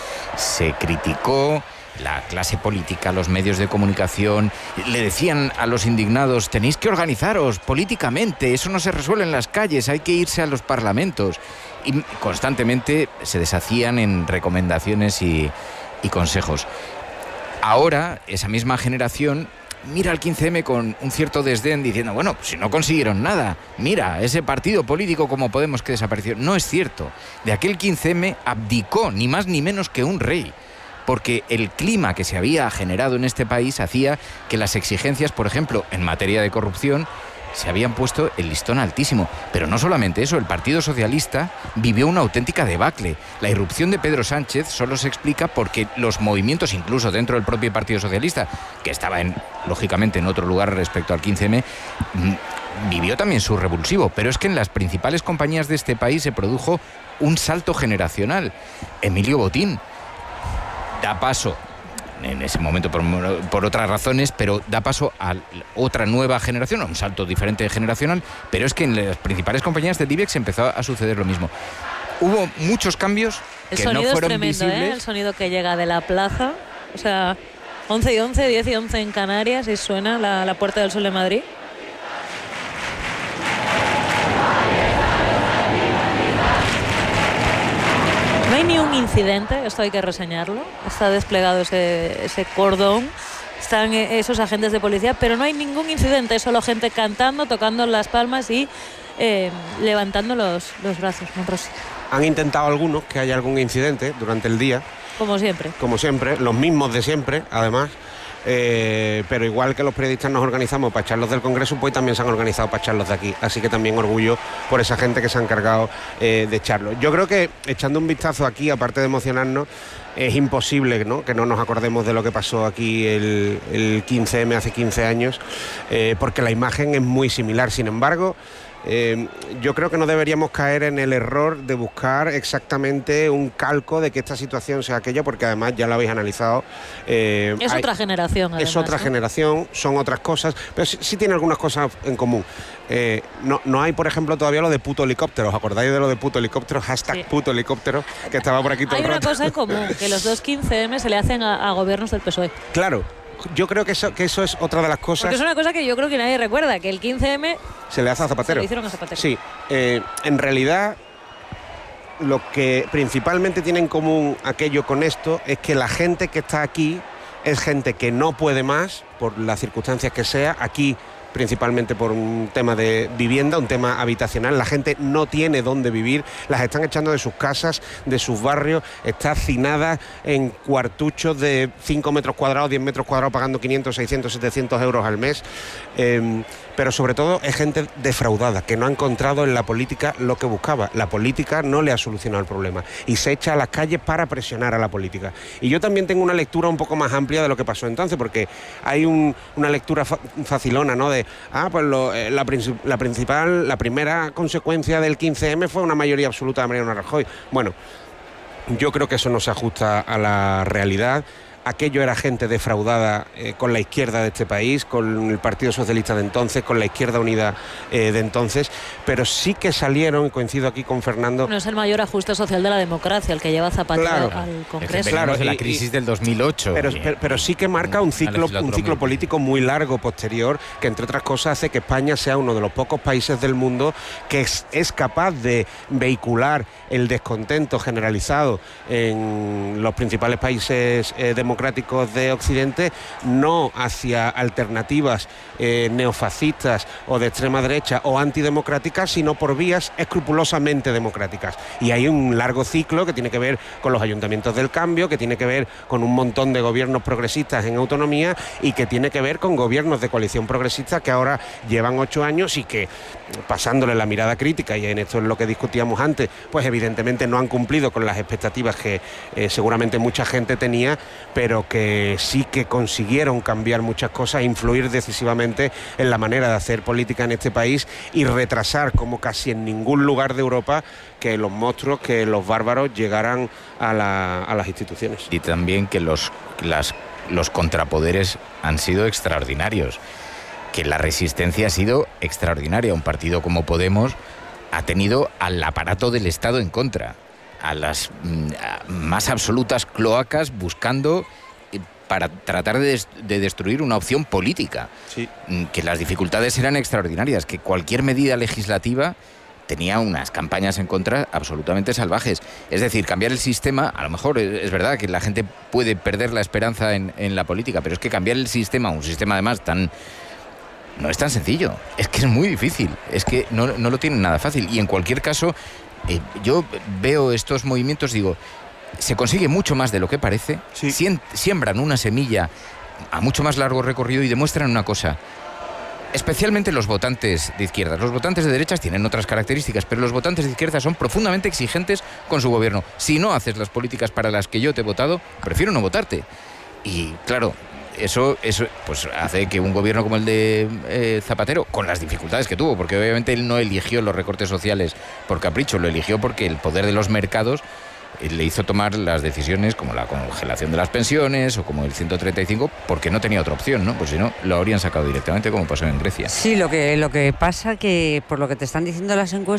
se criticó la clase política, los medios de comunicación, le decían a los indignados, tenéis que organizaros políticamente, eso no se resuelve en las calles, hay que irse a los parlamentos. Y constantemente se deshacían en recomendaciones y, y consejos. Ahora, esa misma generación mira al quince eme con un cierto desdén diciendo, bueno, si no consiguieron nada, mira, ese partido político como Podemos que desapareció. No es cierto. De aquel quince eme abdicó ni más ni menos que un rey, porque el clima que se había generado en este país hacía que las exigencias, por ejemplo, en materia de corrupción, se habían puesto el listón altísimo. Pero no solamente eso, el Partido Socialista vivió una auténtica debacle. La irrupción de Pedro Sánchez solo se explica porque los movimientos, incluso dentro del propio Partido Socialista, que estaba en, lógicamente en otro lugar respecto al quince eme, vivió también su revulsivo. Pero es que en las principales compañías de este país se produjo un salto generacional. Emilio Botín da paso, en ese momento por, por otras razones, pero da paso a otra nueva generación, a un salto diferente generacional, pero es que en las principales compañías del IBEX empezó a suceder lo mismo. Hubo muchos cambios el que no fueron visibles. El sonido es tremendo, ¿eh? El sonido que llega de la plaza, o sea, once y once, diez y once en Canarias, y suena la, la Puerta del Sol de Madrid. No hay ni un incidente, esto hay que reseñarlo. Está desplegado ese, ese cordón, están esos agentes de policía, pero no hay ningún incidente, solo gente cantando, tocando las palmas y eh, levantando los, los brazos. Monrosi. Han intentado algunos que haya algún incidente durante el día. Como siempre. Como siempre, los mismos de siempre, además. Eh, pero igual que los periodistas nos organizamos para echarlos del Congreso, pues también se han organizado para echarlos de aquí, así que también orgullo por esa gente que se ha encargado eh, de echarlos. Yo creo que echando un vistazo aquí, aparte de emocionarnos, es imposible, ¿no?, que no nos acordemos de lo que pasó aquí el, el quince eme hace quince años, eh, porque la imagen es muy similar. Sin embargo, Eh, yo creo que no deberíamos caer en el error de buscar exactamente un calco de que esta situación sea aquella, porque además ya lo habéis analizado. Eh, es hay, otra generación, además, es otra ¿no? generación, son otras cosas, pero sí, sí tiene algunas cosas en común. Eh, no, no hay, por ejemplo, todavía lo de puto helicóptero. ¿Os acordáis de lo de puto helicóptero? Hashtag sí. puto helicóptero, que estaba por aquí todo hay el rato. Hay una cosa en común, que los dos quince eme se le hacen a, a gobiernos del P S O E. Claro. Yo creo que eso, que eso es otra de las cosas. Porque es una cosa que yo creo que nadie recuerda, que el quince eme se le hace a Zapatero. Se lo hicieron a Zapatero. Sí, eh, en realidad lo que principalmente tiene en común aquello con esto es que la gente que está aquí es gente que no puede más, por las circunstancias que sea, aquí principalmente por un tema de vivienda, un tema habitacional. La gente no tiene dónde vivir, las están echando de sus casas, de sus barrios, está hacinada en cuartuchos de cinco metros cuadrados, diez metros cuadrados, pagando quinientos, seiscientos, setecientos euros al mes. Eh, pero sobre todo es gente defraudada, que no ha encontrado en la política lo que buscaba. La política no le ha solucionado el problema y se echa a las calles para presionar a la política. Y yo también tengo una lectura un poco más amplia de lo que pasó entonces, porque hay un, una lectura fa facilona, ¿no? De, ah, pues lo, eh, la, la principal, la primera consecuencia del quince eme fue una mayoría absoluta de Mariano Rajoy. Bueno, yo creo que eso no se ajusta a la realidad. Aquello era gente defraudada eh, con la izquierda de este país, con el Partido Socialista de entonces, con la Izquierda Unida eh, de entonces, pero sí que salieron, y coincido aquí con Fernando... No es el mayor ajuste social de la democracia, el que lleva Zapatero claro, al Congreso. Claro, de la crisis y, del dos mil ocho. Pero, pero, pero sí que marca un ciclo, un ciclo político muy largo posterior, que entre otras cosas hace que España sea uno de los pocos países del mundo que es, es capaz de vehicular el descontento generalizado en los principales países eh, democráticos de Occidente, no hacia alternativas eh, neofascistas o de extrema derecha o antidemocráticas, sino por vías escrupulosamente democráticas. Y hay un largo ciclo que tiene que ver con los ayuntamientos del cambio, que tiene que ver con un montón de gobiernos progresistas en autonomía y que tiene que ver con gobiernos de coalición progresista que ahora llevan ocho años y que, pasándole la mirada crítica, y en esto es lo que discutíamos antes, pues evidentemente no han cumplido con las expectativas que eh, seguramente mucha gente tenía, pero que sí que consiguieron cambiar muchas cosas, influir decisivamente en la manera de hacer política en este país y retrasar, como casi en ningún lugar de Europa, que los monstruos, que los bárbaros llegaran a, la, a las instituciones. Y también que los, las, los contrapoderes han sido extraordinarios, que la resistencia ha sido extraordinaria. Un partido como Podemos ha tenido al aparato del Estado en contra, a las a más absolutas cloacas buscando para tratar de, des de destruir una opción política. Sí. Que las dificultades eran extraordinarias, que cualquier medida legislativa tenía unas campañas en contra absolutamente salvajes. Es decir, cambiar el sistema, a lo mejor es verdad que la gente puede perder la esperanza en, en la política, pero es que cambiar el sistema, un sistema además tan... no es tan sencillo, es que es muy difícil, es que no, no lo tienen nada fácil. Y en cualquier caso, eh, yo veo estos movimientos, digo, se consigue mucho más de lo que parece, sí. Siembran una semilla a mucho más largo recorrido y demuestran una cosa. Especialmente los votantes de izquierdas. Los votantes de derechas tienen otras características, pero los votantes de izquierdas son profundamente exigentes con su gobierno. Si no haces las políticas para las que yo te he votado, prefiero no votarte. Y claro, eso, eso pues hace que un gobierno como el de eh, Zapatero, con las dificultades que tuvo, porque obviamente él no eligió los recortes sociales por capricho, lo eligió porque el poder de los mercados le hizo tomar las decisiones como la congelación de las pensiones o como el ciento treinta y cinco, porque no tenía otra opción, ¿no? Pues si no, lo habrían sacado directamente, como pasó en Grecia. Sí, lo que, lo que pasa que, por lo que te están diciendo las encuestas,